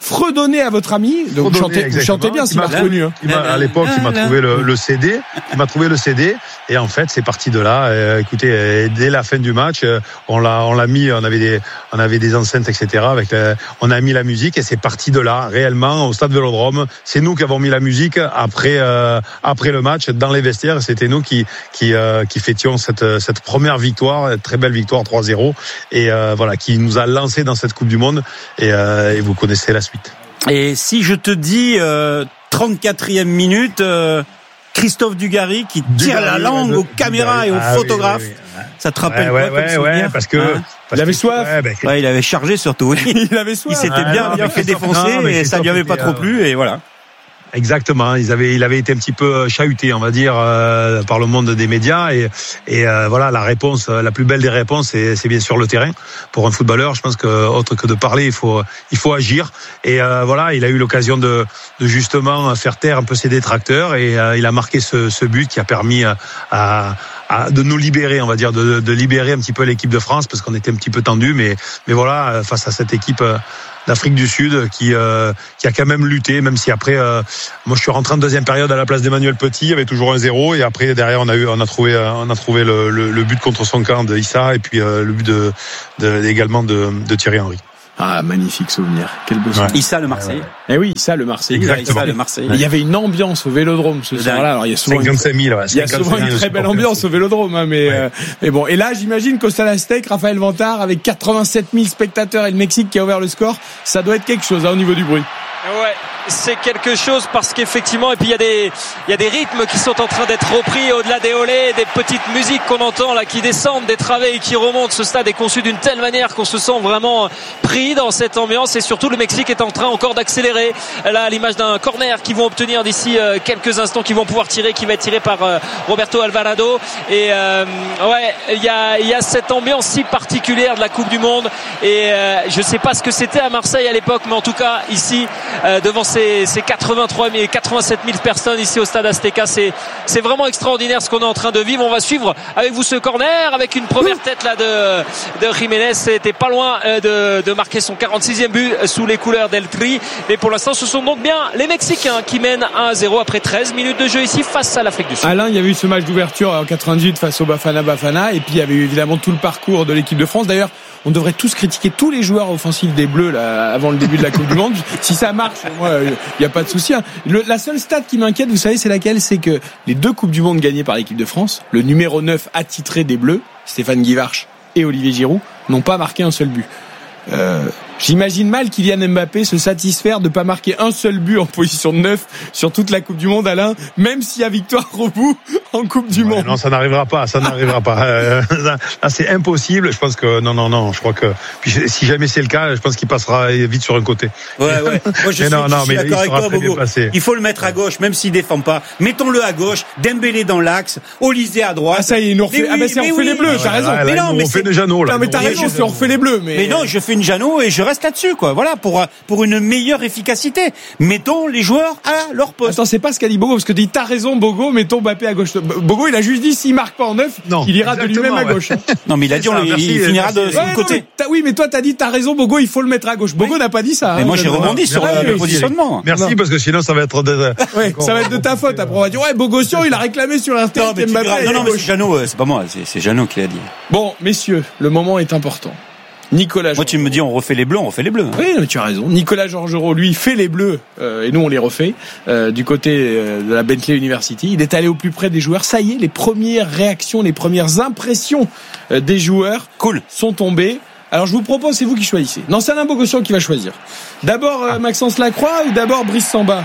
fredonné à votre ami. Donc vous chantez, vous chantez bien, s'il m'a reconnu. Hein. À l'époque, il m'a trouvé le, le C D. Il m'a trouvé le C D. Et en fait, c'est parti de là. Euh, écoutez, euh, dès la fin du match, euh, on l'a, on l'a mis. On avait des, on avait des enceintes, et cetera. Avec, la, on a mis la musique et c'est parti de là. Réellement, au stade Vélodrome, c'est nous qui avons mis la musique après, euh, après le match dans les vestiaires. C'était nous qui, qui, euh, qui fêtions cette, cette première victoire, très belle victoire trois zéro, et euh, voilà, qui nous a lancé dans cette Coupe du Monde. Et, euh, et vous connaissez la suite. Et si je te dis euh, trente-quatrième minute, euh, Christophe Dugarry qui tire Dugarry, la langue ouais, aux caméras Dugarry. et aux ah, photographes, oui, oui, oui. Ça te rappelle ouais, quoi ouais, comme souvenir ouais, parce que hein parce il avait soif. Ouais, ben, ouais, il avait chargé surtout. il avait soif. Il s'était ah, bien non, bien fait défoncer non, et ça lui avait pas trop plu et voilà. Exactement, ils avaient, il avait été un petit peu chahuté, on va dire, euh, par le monde des médias et, et euh, voilà, la réponse, la plus belle des réponses, c'est, c'est bien sûr le terrain. Pour un footballeur, je pense que autre que de parler, il faut, il faut agir. Et euh, voilà, il a eu l'occasion de, de justement faire taire un peu ses détracteurs et euh, il a marqué ce, ce but qui a permis à, à À, de nous libérer, on va dire, de, de libérer un petit peu l'équipe de France parce qu'on était un petit peu tendu, mais mais voilà, face à cette équipe d'Afrique du Sud qui euh, qui a quand même lutté, même si après, euh, moi je suis rentré en deuxième période à la place d'Emmanuel Petit, il y avait toujours un zéro et après derrière on a eu, on a trouvé, on a trouvé le, le, le but contre son camp de Issa et puis euh, le but de, de également de, de Thierry Henry. Ah, magnifique souvenir. Quel beau souvenir. Ouais. Issa le Marseillais. Eh oui, Issa le Marseillais. Exactement. Issa le Marseillais. Il y avait une ambiance au Vélodrome ce soir-là. Alors il y a souvent cinquante-cinq mille, ouais, il y a souvent une très belle ambiance au Vélodrome, hein, mais, ouais. euh, mais bon. Et là, j'imagine qu'au Stade Aztec, Raphaël Vantard avec quatre-vingt-sept mille spectateurs et le Mexique qui a ouvert le score, ça doit être quelque chose hein, au niveau du bruit. Ouais, c'est quelque chose parce qu'effectivement, et puis il y a des, il y a des rythmes qui sont en train d'être repris au-delà des olés, des petites musiques qu'on entend là qui descendent des travées et qui remontent. Ce stade est conçu d'une telle manière qu'on se sent vraiment pris dans cette ambiance et surtout le Mexique est en train encore d'accélérer. Là, à l'image d'un corner qu'ils vont obtenir d'ici euh, quelques instants, qu'ils vont pouvoir tirer, qui va être tiré par euh, Roberto Alvarado. Et euh, ouais, il y a, il y a cette ambiance si particulière de la Coupe du Monde. Et euh, je sais pas ce que c'était à Marseille à l'époque, mais en tout cas ici. Euh, devant ces, ces quatre-vingt-trois mille, quatre-vingt-sept mille personnes ici au Stade Azteca, c'est, c'est vraiment extraordinaire ce qu'on est en train de vivre. On va suivre avec vous ce corner avec une première tête là de, de Jiménez. C'était pas loin de, de marquer son quarante-sixième but sous les couleurs d'El Tri. Mais pour l'instant, ce sont donc bien les Mexicains qui mènent un à zéro après treize minutes de jeu ici face à l'Afrique du Sud. Alain, il y avait eu ce match d'ouverture en quatre-vingt-dix-huit face au Bafana Bafana et puis il y avait eu évidemment tout le parcours de l'équipe de France. D'ailleurs, on devrait tous critiquer tous les joueurs offensifs des Bleus là, avant le début de la Coupe du Monde. Si ça marche, moi, il n'y a pas de souci. Hein. Le, la seule stat qui m'inquiète, vous savez, c'est laquelle ? C'est que les deux Coupes du Monde gagnées par l'équipe de France, le numéro neuf attitré des Bleus, Stéphane Guivarch et Olivier Giroud, n'ont pas marqué un seul but. Euh, j'imagine mal Kylian Mbappé se satisfaire de pas marquer un seul but en position de neuf sur toute la Coupe du Monde, Alain, même s'il y a victoire au bout en Coupe du ouais, Monde. Non, ça n'arrivera pas, ça n'arrivera pas. Euh, là, c'est impossible. Je pense que non, non, non. Je crois que puis, si jamais c'est le cas, je pense qu'il passera vite sur un côté. Ouais, ouais. Moi, je suis, non, je non, suis mais d'accord avec toi, Bogo. Il faut le mettre à gauche, même s'il défend pas. Mettons-le à gauche, Dembélé dans l'axe, Olysée à droite. Ah ça y est, il nous refait. Oui, ah ben c'est on refait oui. les bleus. Ah, t'as ouais, raison. Là, mais là, non, mais on fait de Jeannot là. Non, mais t'as raison, on refait les bleus. Mais mais non, je fais une Jeannot et je reste là-dessus, quoi. Voilà, pour pour une meilleure efficacité. Mettons les joueurs à leur poste. Attends, c'est pas ce qu'a dit Bogo, parce que dit t'as raison, Bogo, mettons Mbappé à gauche. Bogo, il a juste dit s'il marque pas en neuf, non, il ira de lui-même à gauche. Ouais. Non, mais il a dit ça, on, merci, il finira de son ouais, côté. Non, oui, mais toi t'as dit t'as raison, Bogo, il faut le mettre à gauche. Bogo oui. n'a pas dit ça. Mais hein, moi j'ai rebondi sur ouais, le oui, positionnement. Merci, non. Parce que sinon ça va être de... ouais, ça va être de ta faute. Après on va dire ouais, Bogossian, il a réclamé sur Insta. Non, Mbappé. Non, non, mais c'est Jeannot, c'est pas moi, c'est, c'est Jeannot qui l'a dit. Bon, messieurs, le moment est important. Nicolas. Moi, tu me dis, on refait les bleus, on refait les bleus. Oui, mais tu as raison. Nicolas Georgerot, lui, fait les bleus, euh, et nous, on les refait, euh, du côté euh, de la Bentley University. Il est allé au plus près des joueurs. Ça y est, les premières réactions, les premières impressions euh, des joueurs cool. sont tombées. Alors, je vous propose, c'est vous qui choisissez. Non, c'est Alain Bogossian qui va choisir. D'abord, euh, Maxence Lacroix ou d'abord Brice Samba?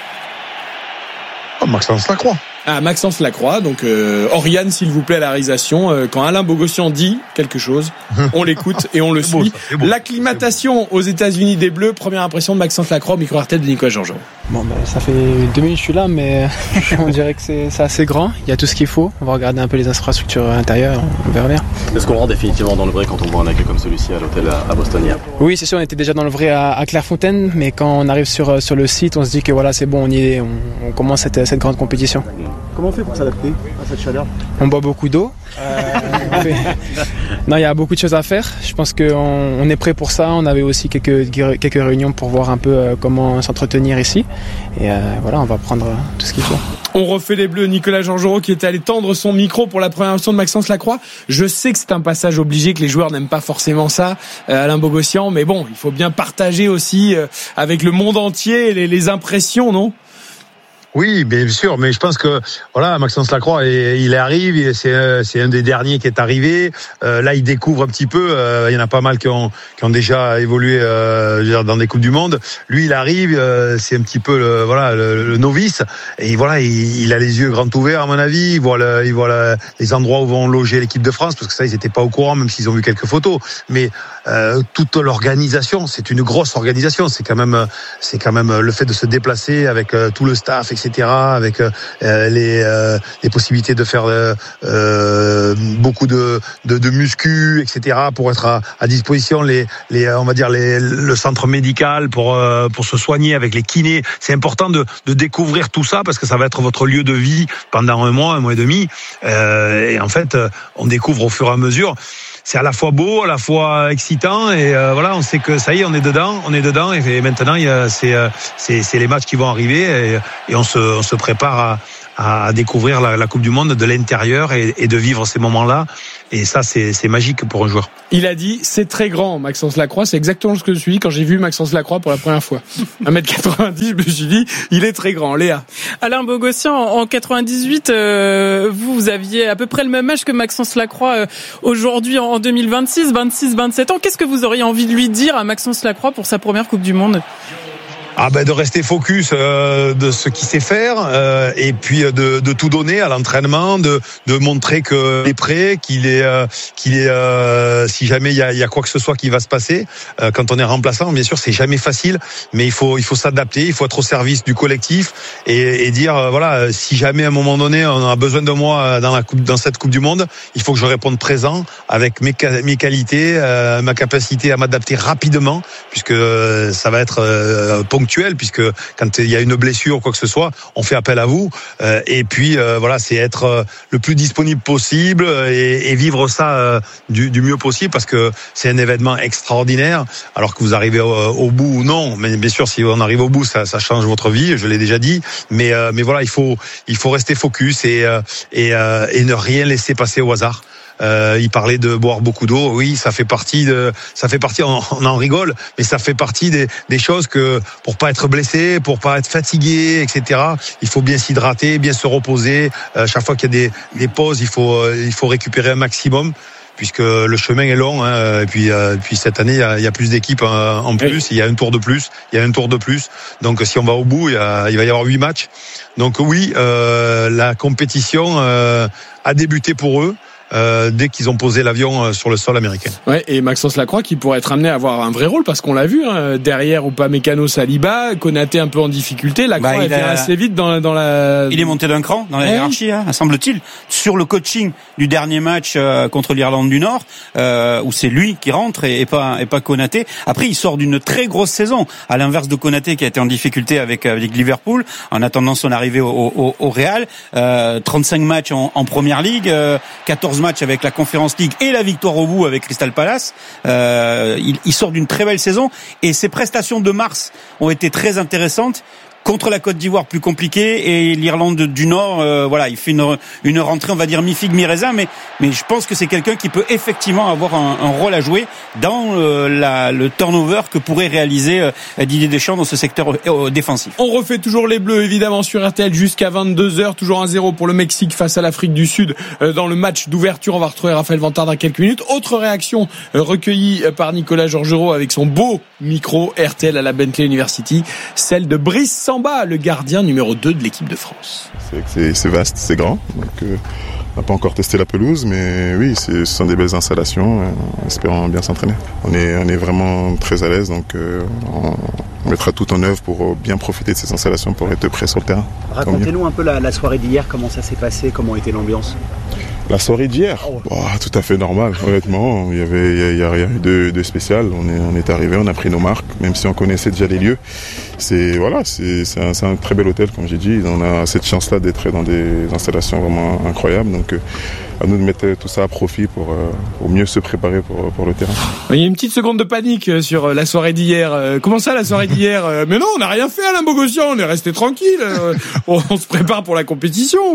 Oh, Maxence Lacroix. Ah, Maxence Lacroix, donc euh, Oriane, s'il vous plaît, à la réalisation. Euh, quand Alain Bogossian dit quelque chose, on l'écoute et on le suit. Beau, ça, beau, l'acclimatation aux États-Unis des Bleus, première impression de Maxence Lacroix, micro-R T L de Nicolas Georgerot. Bon, ben, ça fait deux minutes que je suis là, mais on dirait que c'est, c'est assez grand. Il y a tout ce qu'il faut. On va regarder un peu les infrastructures intérieures, on verra bien. Est-ce qu'on rentre définitivement dans le vrai quand on voit un accueil comme celui-ci à l'hôtel à Boston hier? Oui, c'est sûr, on était déjà dans le vrai à, à Clairefontaine, mais quand on arrive sur, sur le site, on se dit que voilà, c'est bon, on y est, on, on commence cette, cette grande compétition. Comment on fait pour s'adapter à cette chaleur? On boit beaucoup d'eau. Euh, on, fait, Non, il y a beaucoup de choses à faire. Je pense qu'on on est prêt pour ça. On avait aussi quelques, quelques réunions pour voir un peu euh, comment s'entretenir ici. Et euh, voilà, on va prendre euh, tout ce qu'il faut. On refait les Bleus. Nicolas Georgerot qui était allé tendre son micro pour la première version de Maxence Lacroix. Je sais que c'est un passage obligé, que les joueurs n'aiment pas forcément ça, euh, Alain Bogossian. Mais bon, il faut bien partager aussi euh, avec le monde entier les, les impressions, non ? Oui, bien sûr, mais je pense que voilà, Maxence Lacroix, il arrive, c'est c'est un des derniers qui est arrivé. Euh, là, il découvre un petit peu. Euh, il y en a pas mal qui ont qui ont déjà évolué euh, dans des coupes du monde. Lui, il arrive, euh, c'est un petit peu le, voilà le, le novice. Et voilà, il, il a les yeux grands ouverts à mon avis. Il voit le, il voit le, les endroits où vont loger l'équipe de France, parce que ça, ils étaient pas au courant, même s'ils ont vu quelques photos. Mais euh, toute l'organisation, c'est une grosse organisation. C'est quand même c'est quand même le fait de se déplacer avec euh, tout le staff, et cetera, avec euh, les, euh, les possibilités de faire euh, euh, beaucoup de, de, de muscu, et cetera, pour être à, à disposition, les, les, on va dire les, le centre médical pour euh, pour se soigner avec les kinés. C'est important de, de découvrir tout ça parce que ça va être votre lieu de vie pendant un mois, un mois et demi. Euh, et en fait, on découvre au fur et à mesure. C'est à la fois beau, à la fois excitant, et euh, voilà, on sait que ça y est, on est dedans, on est dedans, et, et maintenant, il y a, c'est, c'est, c'est les matchs qui vont arriver, et, et on se, on se prépare à, à découvrir la, la Coupe du Monde de l'intérieur et, et de vivre ces moments-là. Et ça, c'est, c'est magique pour un joueur. Il a dit, c'est très grand, Maxence Lacroix. C'est exactement ce que je suis dit quand j'ai vu Maxence Lacroix pour la première fois. un mètre quatre-vingt-dix, je me suis dit, il est très grand. Léa. Alain Bogossian, en quatre-vingt-dix-huit, euh, vous, vous aviez à peu près le même âge que Maxence Lacroix euh, aujourd'hui en deux mille vingt-six, vingt-six, vingt-sept ans. Qu'est-ce que vous auriez envie de lui dire à Maxence Lacroix pour sa première Coupe du Monde ? Ah ben de rester focus euh, de ce qu'il sait faire euh, et puis de, de tout donner à l'entraînement, de, de montrer qu'il est prêt, qu'il est, euh, qu'il est, euh, si jamais il y a, il y a quoi que ce soit qui va se passer. Euh, quand on est remplaçant, bien sûr, c'est jamais facile, mais il faut, il faut s'adapter, il faut être au service du collectif et, et dire euh, voilà, si jamais à un moment donné on a besoin de moi dans la coupe, dans cette Coupe du Monde, il faut que je réponde présent avec mes, mes qualités, euh, ma capacité à m'adapter rapidement, puisque euh, ça va être euh, ponctuel, puisque quand il y a une blessure ou quoi que ce soit, on fait appel à vous. Euh, et puis euh, voilà, c'est être euh, le plus disponible possible et, et vivre ça euh, du, du mieux possible, parce que c'est un événement extraordinaire. Alors que vous arrivez au, au bout ou non, mais bien sûr, si on arrive au bout, ça, ça change votre vie. Je l'ai déjà dit. Mais euh, mais voilà, il faut il faut rester focus et euh, et, euh, et ne rien laisser passer au hasard. Euh, il parlait de boire beaucoup d'eau. Oui, ça fait partie de, ça fait partie. On, on en rigole, mais ça fait partie des, des choses que pour pas être blessé, pour pas être fatigué, et cetera. Il faut bien s'hydrater, bien se reposer. Euh, chaque fois qu'il y a des, des pauses, il faut, euh, il faut récupérer un maximum, puisque le chemin est long. Hein, et puis, euh, puis cette année, il y a, il y a plus d'équipes euh, en plus. Oui. Il y a un tour de plus. Il y a un tour de plus. Donc, si on va au bout, il, y a, il va y avoir huit matchs. Donc oui, euh, la compétition euh, a débuté pour eux. Euh, dès qu'ils ont posé l'avion euh, sur le sol américain. Ouais, et Maxence Lacroix qui pourrait être amené à avoir un vrai rôle, parce qu'on l'a vu hein, derrière Upamecano, Saliba, Konaté un peu en difficulté. Lacroix bah, il vient a... assez vite dans, dans la. Il est monté d'un cran dans la ouais. hiérarchie, hein, semble-t-il, sur le coaching du dernier match euh, contre l'Irlande du Nord, euh, où c'est lui qui rentre et, et pas et pas Konaté. Après, il sort d'une très grosse saison, à l'inverse de Konaté qui a été en difficulté avec avec Liverpool en attendant son arrivée au, au, au Real. Euh, trente-cinq matchs en, en Première Ligue, euh, quatorze match avec la Conference League et la victoire au bout avec Crystal Palace. Euh, il, il sort d'une très belle saison et ses prestations de mars ont été très intéressantes. Contre la Côte d'Ivoire, plus compliqué, et l'Irlande du Nord, euh, voilà, il fait une, une rentrée, on va dire mi-figue, mi-raisin, mais, mais je pense que c'est quelqu'un qui peut effectivement avoir un, un rôle à jouer dans euh, la, le turnover que pourrait réaliser euh, Didier Deschamps dans ce secteur euh, défensif. On refait toujours les Bleus, évidemment, sur R T L jusqu'à vingt-deux heures, toujours un zéro pour le Mexique face à l'Afrique du Sud euh, dans le match d'ouverture. On va retrouver Raphaël Vantard dans quelques minutes. Autre réaction euh, recueillie par Nicolas Georgerot avec son beau micro R T L à la Bentley University, celle de Brice Samba, le gardien numéro deux de l'équipe de France. C'est, c'est, c'est vaste, c'est grand. Donc, euh, on n'a pas encore testé la pelouse, mais oui, c'est, ce sont des belles installations. Euh, espérons bien s'entraîner. On est, on est vraiment très à l'aise, donc euh, on, on mettra tout en œuvre pour bien profiter de ces installations pour être prêt sur le terrain. Racontez-nous un peu la, la soirée d'hier, comment ça s'est passé, comment était l'ambiance. La soirée d'hier, oh, tout à fait normal, honnêtement. Il y avait, il y a rien de, de spécial. On est, on est arrivé, on a pris nos marques, même si on connaissait déjà les lieux. C'est voilà, c'est, c'est, un, c'est un très bel hôtel, comme j'ai dit. On a cette chance-là d'être dans des installations vraiment incroyables. Donc, euh, à nous de mettre tout ça à profit pour, euh, pour mieux se préparer pour, pour le terrain. Il y a une petite seconde de panique sur la soirée d'hier. Comment ça, la soirée d'hier? Mais non, on n'a rien fait, Alain Bogossian. On est resté tranquille. On se prépare pour la compétition.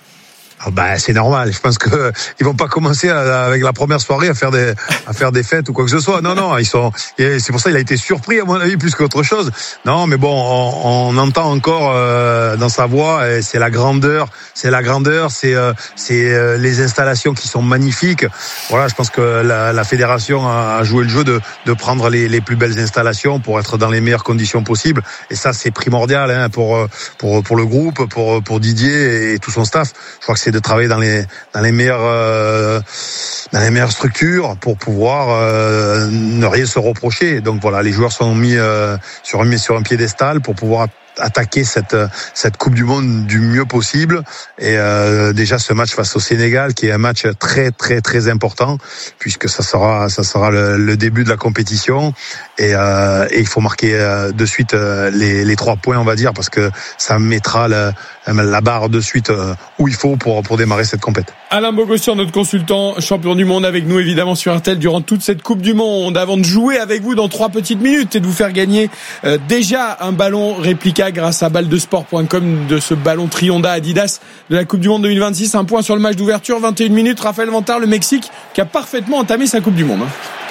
Ah bah, c'est normal. Je pense que ils vont pas commencer à, avec la première soirée à faire des à faire des fêtes ou quoi que ce soit. Non non, ils sont. C'est pour ça qu'il a été surpris à mon avis plus qu'autre chose. Non mais bon, on, on entend encore euh, dans sa voix, et c'est la grandeur, c'est la grandeur, c'est euh, c'est euh, les installations qui sont magnifiques. Voilà, je pense que la, la fédération a, a joué le jeu de de prendre les les plus belles installations pour être dans les meilleures conditions possibles. Et ça c'est primordial hein, pour pour pour le groupe, pour pour Didier et tout son staff. Je crois que c'est de travailler dans les dans les meilleures euh, dans les meilleures structures pour pouvoir euh, ne rien se reprocher. Donc voilà, les joueurs sont mis euh, sur mis sur un piédestal pour pouvoir attaquer cette cette Coupe du Monde du mieux possible. Et euh, déjà ce match face au Sénégal, qui est un match très très très important, puisque ça sera ça sera le, le début de la compétition. Et, euh, et il faut marquer euh, de suite euh, les les trois points, on va dire, parce que ça mettra la, la barre de suite euh, où il faut pour pour démarrer cette compétition. Alain Bogossian, notre consultant champion du monde, avec nous évidemment sur R T L durant toute cette Coupe du Monde, avant de jouer avec vous dans trois petites minutes et de vous faire gagner euh, déjà un ballon réplica grâce à balle de sport point com de ce ballon Trionda Adidas de la Coupe du Monde deux mille vingt-six. Un point sur le match d'ouverture, vingt et une minutes. Raphaël Vantard, le Mexique, qui a parfaitement entamé sa Coupe du Monde.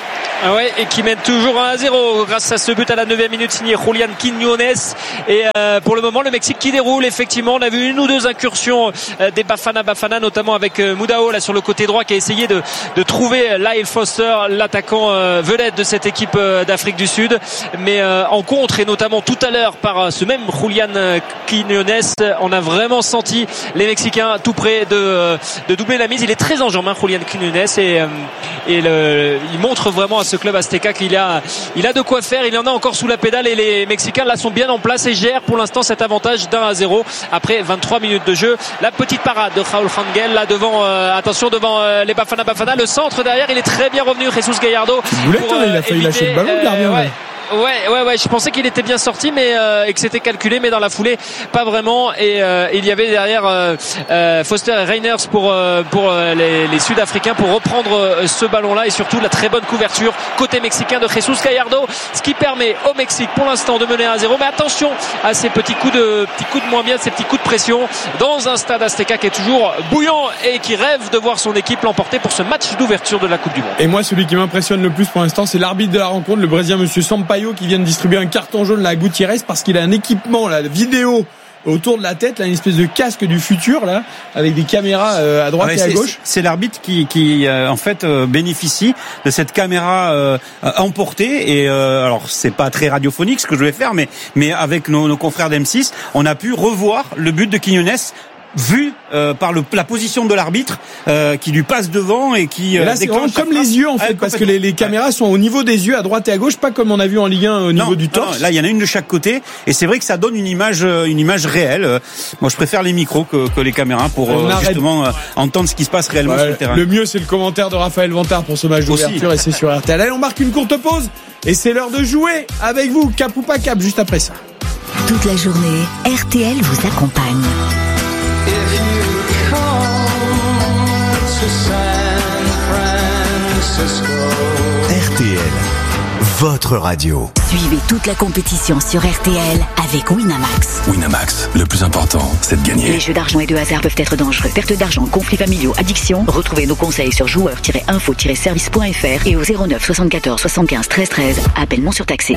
Ah ouais, et qui mène toujours un à zéro grâce à ce but à la neuvième minute signé Julián Quiñones. Et euh, pour le moment, le Mexique qui déroule. Effectivement, on a vu une ou deux incursions euh, des Bafana Bafana, notamment avec euh, Moudao là sur le côté droit, qui a essayé de, de trouver Lyle Foster, l'attaquant euh, vedette de cette équipe euh, d'Afrique du Sud. Mais euh, en contre, et notamment tout à l'heure par euh, ce même Julián Quiñones, on a vraiment senti les Mexicains tout près de, euh, de doubler la mise. Il est très en jambes, hein, Julián Quiñones, et, euh, et le, il montre vraiment à ce club Azteca qu'il a, il a de quoi faire. Il en a encore sous la pédale, et les Mexicains là sont bien en place et gèrent pour l'instant cet avantage d'un à zéro après vingt-trois minutes de jeu. La petite parade de Raúl Rangel là devant, euh, attention devant euh, les Bafana Bafana. Le centre derrière, il est très bien revenu, Jesus Gallardo. Boulette, pour, euh, il a failli éviter, lâcher le ballon, le gardien. Euh, ouais. Ouais, ouais, ouais. Je pensais qu'il était bien sorti, mais euh, et que c'était calculé, mais dans la foulée, pas vraiment. Et euh, il y avait derrière euh, euh, Foster et Reiners pour euh, pour euh, les, les Sud-Africains pour reprendre euh, ce ballon-là, et surtout la très bonne couverture côté mexicain de Jesus Gallardo, ce qui permet au Mexique pour l'instant de mener un à zéro. Mais attention à ces petits coups de petits coups de moins bien, ces petits coups de pression dans un stade Azteca qui est toujours bouillant et qui rêve de voir son équipe l'emporter pour ce match d'ouverture de la Coupe du Monde. Et moi, celui qui m'impressionne le plus pour l'instant, c'est l'arbitre de la rencontre, le Brésilien Monsieur Sampaio, qui vient de distribuer un carton jaune là à Gutiérrez parce qu'il a un équipement là, vidéo autour de la tête, là, une espèce de casque du futur là, avec des caméras euh, à droite ah ouais, et à c'est, gauche. C'est l'arbitre qui, qui euh, en fait euh, bénéficie de cette caméra euh, emportée, et euh, alors c'est pas très radiophonique ce que je vais faire, mais mais avec nos, nos confrères d'M six, on a pu revoir le but de Quiñones vu euh, par le, la position de l'arbitre euh, qui lui passe devant et qui euh, et là c'est vraiment comme les yeux en fait, ah, parce que les, les caméras sont au niveau des yeux à droite et à gauche, pas comme on a vu en Ligue un au niveau non, du torse. Non, là il y en a une de chaque côté, et c'est vrai que ça donne une image une image réelle. Moi je préfère les micros que, que les caméras pour euh, justement euh, entendre ce qui se passe réellement ouais, sur le terrain. Le mieux c'est le commentaire de Raphaël Vantard pour ce match d'ouverture aussi. Et c'est sur R T L. Allez, on marque une courte pause et c'est l'heure de jouer avec vous, cap ou pas cap, juste après ça. Toute la journée, R T L vous accompagne. R T L, votre radio. Suivez toute la compétition sur R T L avec Winamax. Winamax, le plus important, c'est de gagner. Les jeux d'argent et de hasard peuvent être dangereux. Perte d'argent, conflits familiaux, addiction. Retrouvez nos conseils sur joueurs tiret info tiret service point f r et au zéro neuf soixante-quatorze soixante-quinze treize treize. Appel non surtaxé.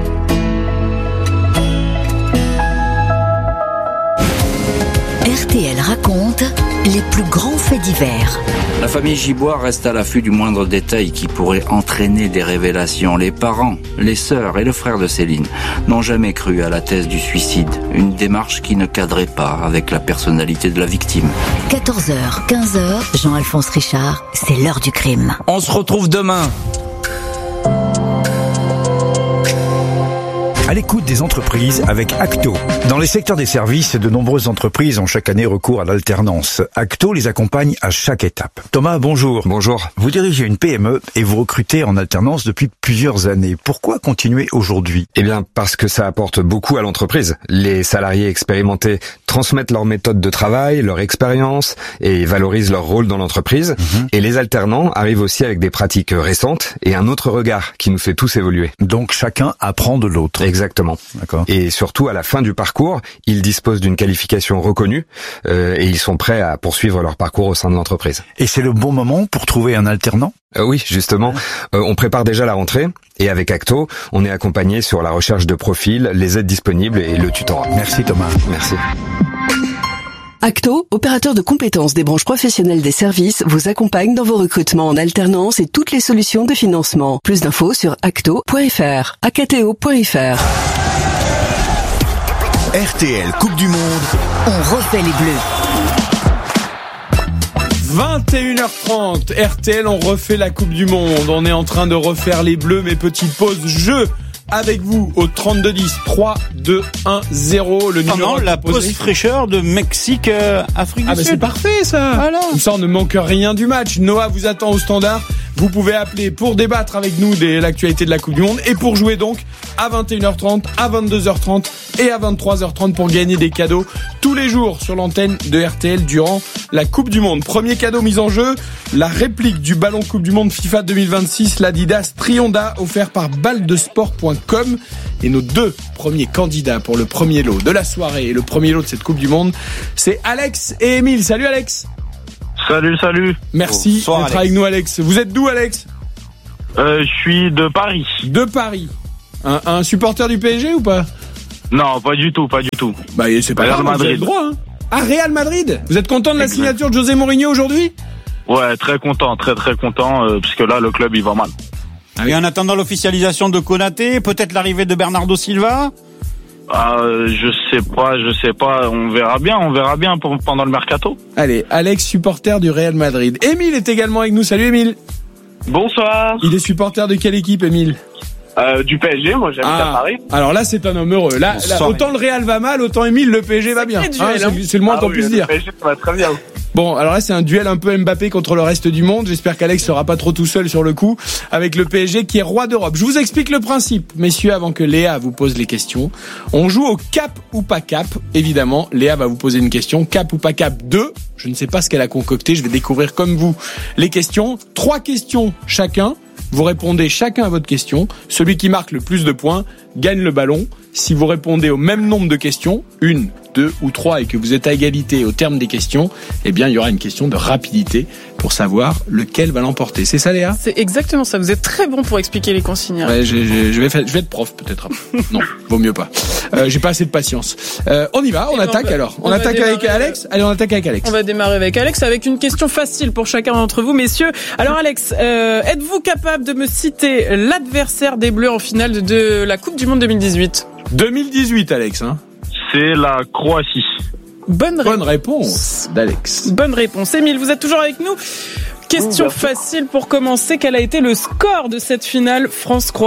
R T L raconte les plus grands faits divers. La famille Gibois reste à l'affût du moindre détail qui pourrait entraîner des révélations. Les parents, les sœurs et le frère de Céline n'ont jamais cru à la thèse du suicide, une démarche qui ne cadrait pas avec la personnalité de la victime. quatorze heures, quinze heures, Jean-Alphonse Richard, c'est l'heure du crime. On se retrouve demain. à l'écoute des entreprises avec Acto. Dans les secteurs des services, de nombreuses entreprises ont chaque année recours à l'alternance. Acto les accompagne à chaque étape. Thomas, bonjour. Bonjour. Vous dirigez une P M E et vous recrutez en alternance depuis plusieurs années. Pourquoi continuer aujourd'hui ? Eh bien, parce que ça apporte beaucoup à l'entreprise. Les salariés expérimentés transmettent leur méthode de travail, leur expérience et valorisent leur rôle dans l'entreprise. Mmh. Et les alternants arrivent aussi avec des pratiques récentes et un autre regard qui nous fait tous évoluer. Donc chacun apprend de l'autre. Exactement. D'accord. Et surtout, à la fin du parcours, ils disposent d'une qualification reconnue euh, et ils sont prêts à poursuivre leur parcours au sein de l'entreprise. Et c'est le bon moment pour trouver un alternant ? Euh, oui, justement. Euh, on prépare déjà la rentrée et avec Acto, on est accompagné sur la recherche de profils, les aides disponibles et le tutorat. Merci Thomas. Merci. Acto, opérateur de compétences des branches professionnelles des services, vous accompagne dans vos recrutements en alternance et toutes les solutions de financement. Plus d'infos sur acto point f r, acto point f r. R T L Coupe du Monde, on refait les Bleus. vingt et une heures trente, R T L, on refait la Coupe du Monde. On est en train de refaire les Bleus, mais petite pause jeu avec vous au trente-deux dix, trois, deux, un, zéro. Le numéro Pendant la pause fraîcheur de Mexique, euh, Afrique ah du bah Sud. C'est parfait ça. Voilà. Comme ça, on ne manque rien du match. Noah vous attend au standard. Vous pouvez appeler pour débattre avec nous de l'actualité de la Coupe du Monde et pour jouer donc à vingt et une heures trente, à vingt-deux heures trente et à vingt-trois heures trente pour gagner des cadeaux tous les jours sur l'antenne de R T L durant la Coupe du Monde. Premier cadeau mis en jeu, la réplique du ballon Coupe du Monde FIFA deux mille vingt-six, l'Adidas Trionda offert par balle de sport point com. Et nos deux premiers candidats pour le premier lot de la soirée et le premier lot de cette Coupe du Monde, c'est Alex et Émile. Salut Alex. Salut, salut. Merci Bonsoir, d'être Alex. avec nous Alex. Vous êtes d'où Alex ? Euh, je suis de Paris. De Paris. Un, un supporter du P S G ou pas ? Non, pas du tout, pas du tout. Bah c'est pas Real grave, vous avez Madrid. le droit. Hein. Ah, Real Madrid. Vous êtes content de la Exact. signature de José Mourinho aujourd'hui ? Ouais, très content, très très content, euh, puisque là, le club, il va mal. Et en attendant l'officialisation de Konaté, peut-être l'arrivée de Bernardo Silva. Euh, je sais pas, je sais pas, on verra bien, on verra bien pour, pendant le mercato. Allez, Alex, supporter du Real Madrid. Émile est également avec nous. Salut Émile. Bonsoir. Il est supporter de quelle équipe Émile ? Euh, du P S G, moi j'habite Ah, à Paris. alors là c'est un homme heureux. Là, là, autant le Real va mal, autant Émile le P S G va bien. Hein, c'est, c'est le moins Ah qu'on oui, puisse le dire. P S G, ça va très bien. Bon, alors là c'est un duel un peu Mbappé contre le reste du monde. J'espère qu'Alex sera pas trop tout seul sur le coup avec le P S G qui est roi d'Europe. Je vous explique le principe, messieurs, avant que Léa vous pose les questions. On joue au cap ou pas cap. Évidemment, Léa va vous poser une question. Cap ou pas cap deux. Je ne sais pas ce qu'elle a concocté. Je vais découvrir comme vous les questions. Trois questions chacun. Vous répondez chacun à votre question. Celui qui marque le plus de points gagne le ballon. Si vous répondez au même nombre de questions, une, deux ou trois, et que vous êtes à égalité au terme des questions, eh bien, il y aura une question de rapidité pour savoir lequel va l'emporter. C'est ça, Léa ? C'est exactement ça. Vous êtes très bon pour expliquer les consignes. Ouais, j'ai, j'ai, je, vais faire, je vais être prof peut-être. Non, vaut mieux pas. Euh, j'ai pas assez de patience. Euh, on y va, on Et attaque on va, alors. On, on attaque va avec démarrer, Alex. Allez, on attaque avec Alex. On va démarrer avec Alex avec une question facile pour chacun d'entre vous, messieurs. Alors Alex, euh, êtes-vous capable de me citer l'adversaire des Bleus en finale de, de la Coupe du Monde deux mille dix-huit ? deux mille dix-huit, Alex. Hein. C'est la Croatie. Bonne, ré- Bonne réponse d'Alex. Bonne réponse. Émile, vous êtes toujours avec nous ? Question facile pour commencer. Quel a été le score de cette finale France-Croatie ?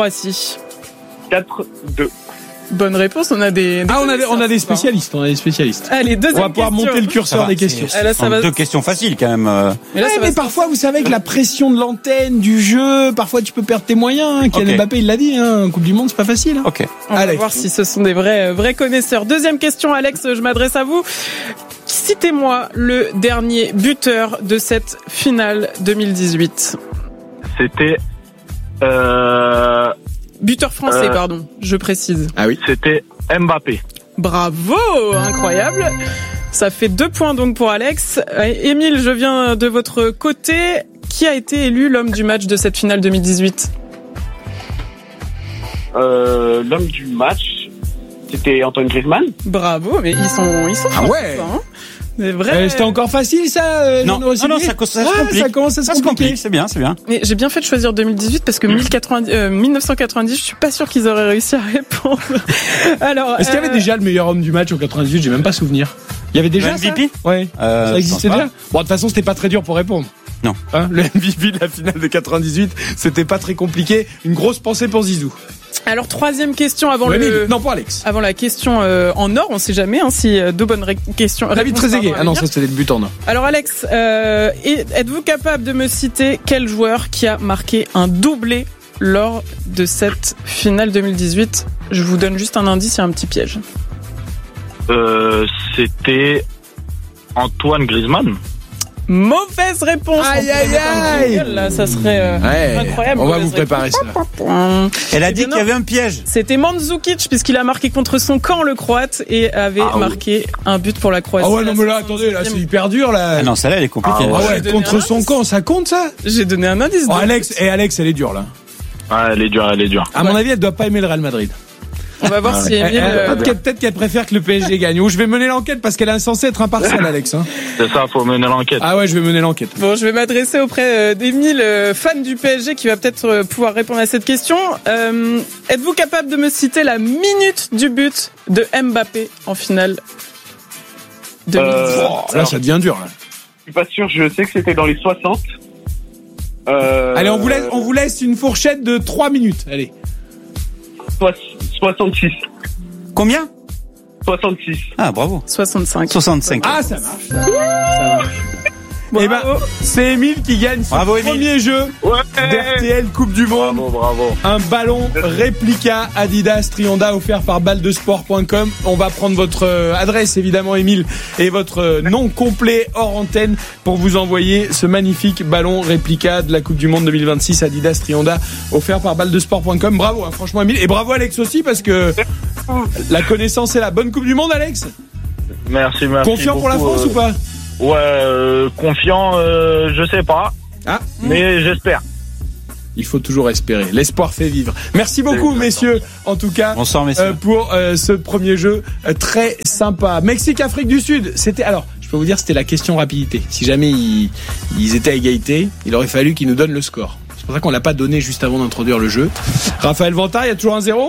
quatre deux. Bonne réponse. On a des, des Ah, on a, des- on a des spécialistes. On a des spécialistes. Allez, deuxième On va pouvoir question. monter le curseur va, des questions. Ah, là, ça va- Deux questions faciles quand même. euh. Mais là, Ouais, ça va mais se- parfois, vous savez, avec la pression de l'antenne, du jeu, parfois tu peux perdre tes moyens. Hein. Kylian Ok. Mbappé, il l'a dit, hein, en Coupe du Monde, c'est pas facile. Hein. Ok. On va Alex. voir si ce sont des vrais, euh, vrais connaisseurs. Deuxième question, Alex, je m'adresse à vous. Citez-moi le dernier buteur de cette finale deux mille dix-huit. C'était... Euh, Buteur français, Euh. pardon, je précise. Ah oui. c'était Mbappé. Bravo, incroyable. Ça fait deux points donc pour Alex. Euh, Émile, je viens de votre côté. Qui a été élu l'homme du match de cette finale deux mille dix-huit ? Euh, l'homme du match, c'était Antoine Griezmann. Bravo, mais ils sont, ils sont Ah forts, ouais. hein. C'est vrai. Euh, c'était encore facile, ça euh, Non, Jean non, Rossignol non, ça, co- ça se Ah, complique. ça commence à se Ça se compliquer. complique, c'est bien, c'est bien. Mais j'ai bien fait de choisir deux mille dix-huit parce que mille quatre-vingt-dix, euh, mille neuf cent quatre-vingt-dix, je suis pas sûr qu'ils auraient réussi à répondre. Alors, Est-ce qu'il y avait euh, déjà le meilleur homme du match en quatre-vingt-dix-huit ? J'ai même pas souvenir. Il y avait déjà Le ça M V P ? Ouais. Euh, Ça je existait pense déjà. Bon, de toute façon, c'était pas très dur pour répondre. Non. Hein, le M V P de la finale de quatre-vingt-dix-huit, c'était pas très compliqué. Une grosse pensée pour Zizou. Alors troisième question avant ouais, le non pour Alex. Avant la question euh, en or, on sait jamais hein, si euh, deux bonnes ré- questions. David Trezeguet. Ah non, ça c'était le but en or. Alors Alex, euh, êtes-vous capable de me citer quel joueur qui a marqué un doublé lors de cette finale deux mille dix-huit? Je vous donne juste un indice, il y a un petit piège. Euh, c'était Antoine Griezmann. Mauvaise réponse. Aïe aïe aïe. Là, ça serait euh, ouais, incroyable. On va vous préparer ça. Elle a dit qu'il y avait un piège. C'était Mandzukic puisqu'il a marqué contre son camp le Croate et avait ah, marqué oui. un but pour la Croatie. Ah ouais non mais là attendez là c'est hyper dur là. Ah non celle-là elle est compliquée. Ah ouais, contre son camp ça compte ça? J'ai donné un indice. Oh, Alex et Alex elle est dure là. Ah elle est dure elle est dure. À ouais. mon avis elle doit pas aimer le Real Madrid. On va voir ah, si Emile... Euh, peut-être, peut-être qu'elle préfère que le P S G gagne. Ou je vais mener l'enquête parce qu'elle est censée être impartiale, Alex. Hein. C'est ça, faut mener l'enquête. Ah ouais, je vais mener l'enquête. Bon, je vais m'adresser auprès d'Emile, fan du P S G, qui va peut-être pouvoir répondre à cette question. Euh, êtes-vous capable de me citer la minute du but de Mbappé en finale deux mille dix-huit? euh, oh, Là, ça devient dur. Là. Je suis pas sûr, je sais que c'était dans les soixante. Euh... Allez, on vous laisse, on vous laisse une fourchette de trois minutes. Allez. soixante-six. Combien? soixante-six. Ah, bravo. soixante-cinq. soixante-cinq. Ah, ça marche. Ça marche. Eh ben, c'est Emile qui gagne son bravo, premier Emile. jeu ouais. d'R T L Coupe du Monde. Bravo, bravo. Un ballon réplica Adidas Trianda offert par balle de sport point com. On va prendre votre adresse, évidemment, Emile, et votre nom complet hors antenne pour vous envoyer ce magnifique ballon réplica de la Coupe du Monde deux mille vingt-six Adidas Trianda offert par balle de sport point com. Bravo, hein, franchement, Emile. Et bravo, Alex, aussi, parce que la connaissance est la bonne Coupe du Monde, Alex. Merci, merci. Confiant beaucoup, pour la France euh... ou pas? Ouais, euh, confiant, euh, je sais pas. Ah, mais mmh. j'espère. Il faut toujours espérer. L'espoir fait vivre. Merci beaucoup, messieurs, en tout cas, Bonsoir, messieurs. Euh, pour euh, ce premier jeu euh, très sympa. Mexique-Afrique du Sud, c'était... Alors, je peux vous dire, c'était la question rapidité. Si jamais ils, ils étaient à égalité, il aurait fallu qu'ils nous donnent le score. C'est pour ça qu'on l'a pas donné juste avant d'introduire le jeu. Raphaël Vantard, il y a toujours un zéro ?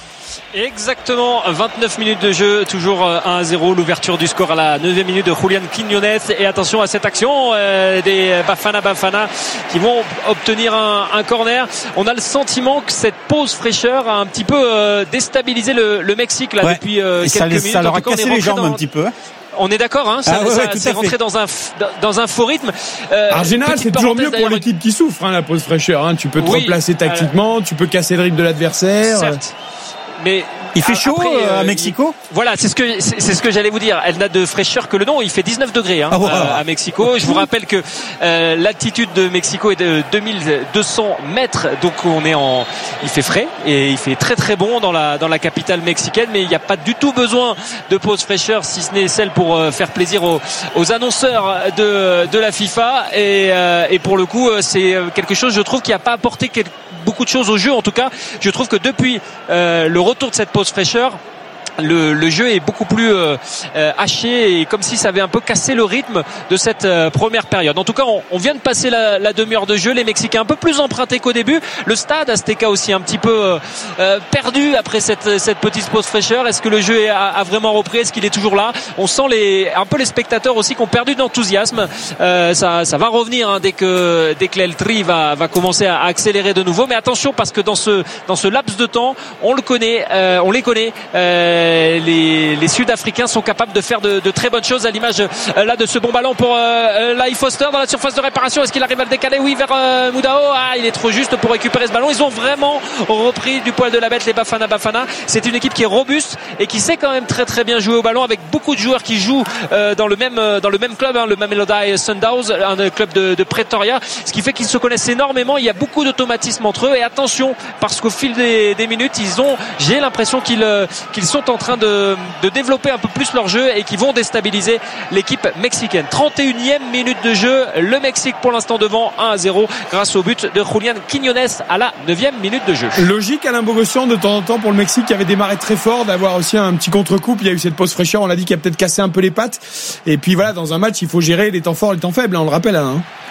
Exactement, vingt-neuf minutes de jeu, toujours un à zéro, l'ouverture du score à la neuvième minute de Julián Quiñones. Et attention à cette action euh, des Bafana Bafana qui vont obtenir un, un corner. On a le sentiment que cette pause fraîcheur a un petit peu euh, déstabilisé le, le Mexique là, ouais. depuis euh, quelques ça les, minutes. Ça leur a cassé les jambes dans... un petit peu. On est d'accord, hein, ça, ah ouais, ça ouais, c'est rentré dans un dans un faux rythme. Euh, en général, c'est toujours mieux pour l'équipe qui souffre, hein, la pause fraîcheur. Hein. Tu peux te oui, replacer tactiquement, euh, tu peux casser le rythme de l'adversaire. Certes. Mais il fait chaud après, euh, à Mexico. Il, voilà, c'est ce que c'est, c'est ce que j'allais vous dire. Elle n'a de fraîcheur que le nom. Il fait dix-neuf degrés hein, oh, wow. à, à Mexico. Je vous rappelle que euh, l'altitude de Mexico est de deux mille deux cents mètres, donc on est en. Il fait frais et il fait très très bon dans la dans la capitale mexicaine. Mais il n'y a pas du tout besoin de pause fraîcheur, si ce n'est celle pour euh, faire plaisir aux, aux annonceurs de de la FIFA. Et, euh, et pour le coup, c'est quelque chose, je trouve, qui n'a pas apporté quelque beaucoup de choses au jeu. En tout cas, je trouve que depuis euh, le retour de cette pause fraîcheur, Le, le jeu est beaucoup plus euh, euh, haché et comme si ça avait un peu cassé le rythme de cette euh, première période. En tout cas, on, on vient de passer la, la demi-heure de jeu. Les Mexicains un peu plus empruntés qu'au début. Le stade Azteca aussi un petit peu euh, euh, perdu après cette, cette petite pause fraîcheur. Est-ce que le jeu a, a vraiment repris? Est-ce qu'il est toujours là? On sent les, un peu les spectateurs aussi qui ont perdu d'enthousiasme. Euh, ça, ça va revenir hein, dès que dès que l'El Tri va, va commencer à accélérer de nouveau. Mais attention parce que dans ce dans ce laps de temps, on le connaît, euh, on les connaît. Euh, Les, les Sud-Africains sont capables de faire de, de très bonnes choses à l'image euh, là de ce bon ballon pour euh, Lai Foster dans la surface de réparation. Est-ce qu'il arrive à le décaler? Oui, vers euh, Moudao. Ah, il est trop juste pour récupérer ce ballon. Ils ont vraiment repris du poil de la bête les Bafana Bafana. C'est une équipe qui est robuste et qui sait quand même très très bien jouer au ballon avec beaucoup de joueurs qui jouent euh, dans le même dans le même club, hein, le Mamelodi Sundowns, un club de, de Pretoria, ce qui fait qu'ils se connaissent énormément. Il y a beaucoup d'automatisme entre eux et attention parce qu'au fil des, des minutes, ils ont, j'ai l'impression qu'ils qu'ils sont en train de, de développer un peu plus leur jeu et qui vont déstabiliser l'équipe mexicaine. trente et unième minute de jeu, le Mexique pour l'instant devant un à zéro grâce au but de Julián Quiñones à la neuvième minute de jeu. Logique Alain Bogossian de temps en temps pour le Mexique qui avait démarré très fort d'avoir aussi un petit contre-coup. Il y a eu cette pause fraîcheur, on l'a dit, qui a peut-être cassé un peu les pattes. Et puis voilà, dans un match il faut gérer les temps forts et les temps faibles, hein, on le rappelle Alain.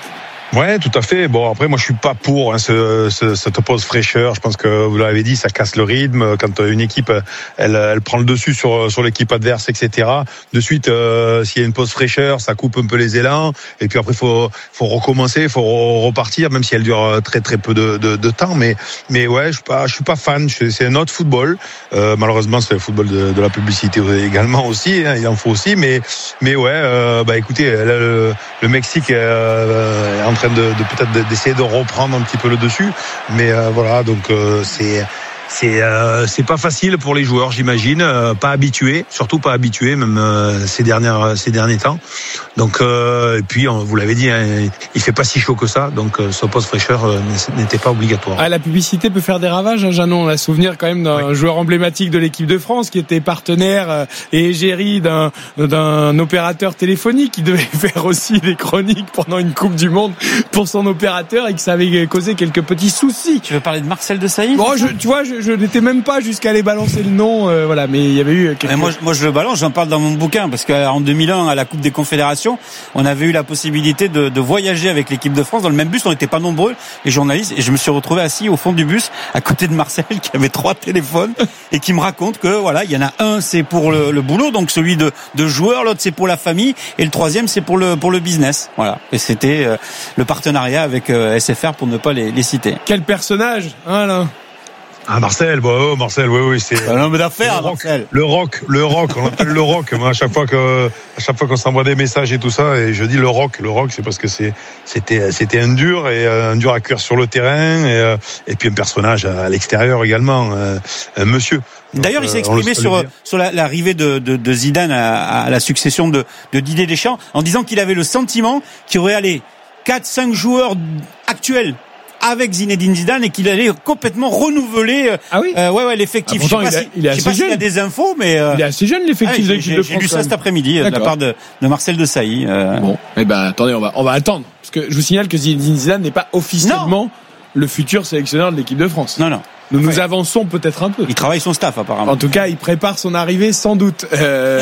Ouais, tout à fait. Bon, après, moi, je suis pas pour hein, ce, ce, cette pause fraîcheur. Je pense que vous l'avez dit, ça casse le rythme. Quand une équipe, elle, elle prend le dessus sur sur l'équipe adverse, et cetera. De suite, euh, s'il y a une pause fraîcheur, ça coupe un peu les élans. Et puis après, faut faut recommencer, faut repartir, même si elle dure très très peu de de, de temps. Mais mais ouais, je suis pas je suis pas fan. C'est un autre football. Euh, malheureusement, c'est le football de, de la publicité également aussi. Hein, il en faut aussi. Mais mais ouais, euh, bah écoutez, le, le Mexique euh, est en train de, de peut-être d'essayer de reprendre un petit peu le dessus, mais euh, voilà, donc euh, c'est c'est euh, c'est pas facile pour les joueurs, j'imagine, euh, pas habitués, surtout pas habitués, même euh, ces dernières ces derniers temps. Donc euh, et puis on, vous l'avez dit, hein, il fait pas si chaud que ça, donc euh, ce pause fraîcheur euh, n'était pas obligatoire. Ah, la publicité peut faire des ravages, hein, Jeannon. On a souvenir quand même d'un oui. joueur emblématique de l'équipe de France qui était partenaire euh, et égérie d'un d'un opérateur téléphonique qui devait faire aussi des chroniques pendant une Coupe du Monde pour son opérateur et que ça avait causé quelques petits soucis. Tu veux parler de Marcel Desailly? Bon, je, tu vois, je, je n'étais même pas jusqu'à aller balancer le nom, euh, voilà, mais il y avait eu quelques... moi, moi, je le balance, j'en parle dans mon bouquin, parce qu'en deux mille un, à la Coupe des Confédérations, on avait eu la possibilité de, de voyager avec l'équipe de France dans le même bus. On n'était pas nombreux, les journalistes, et je me suis retrouvé assis au fond du bus, à côté de Marcel, qui avait trois téléphones, et qui me raconte que, voilà, il y en a un, c'est pour le, le boulot, donc celui de, de joueur, l'autre, c'est pour la famille, et le troisième, c'est pour le, pour le business. Voilà. Et c'était euh, le partenariat avec euh, S F R, pour ne pas les, les citer. Quel personnage, hein, là. Ah, Marcel, bon, oh, Marcel, oui, oui, c'est un homme d'affaires, Marcel. Le rock, le rock, on l'appelle le rock. Moi, à chaque fois que, à chaque fois qu'on s'envoie des messages et tout ça, et je dis le rock, le rock, c'est parce que c'est, c'était, c'était un dur et un dur à cuire sur le terrain et, et puis un personnage à l'extérieur également, un monsieur. D'ailleurs, il s'est exprimé sur sur la, l'arrivée de, de, de Zidane à, à la succession de, de Didier Deschamps en disant qu'il avait le sentiment qu'il y aurait allé quatre cinq joueurs actuels avec Zinedine Zidane et qu'il allait complètement renouveler ah oui euh, ouais ouais l'effectif. Ah, pourtant, je sais pas, il, a, si, il est je sais pas jeune. s'il y a des infos, mais euh... il est assez jeune l'effectif ah, de l'équipe de France. J'ai lu ça cet après-midi de la part de, de Marcel Desailly. Euh... Bon, eh ben attendez, on va on va attendre parce que je vous signale que Zinedine Zidane n'est pas officiellement non. le futur sélectionneur de l'équipe de France. Non non. Nous nous ouais. avançons peut-être un peu. Il travaille son staff apparemment. En tout cas, il prépare son arrivée sans doute. Euh...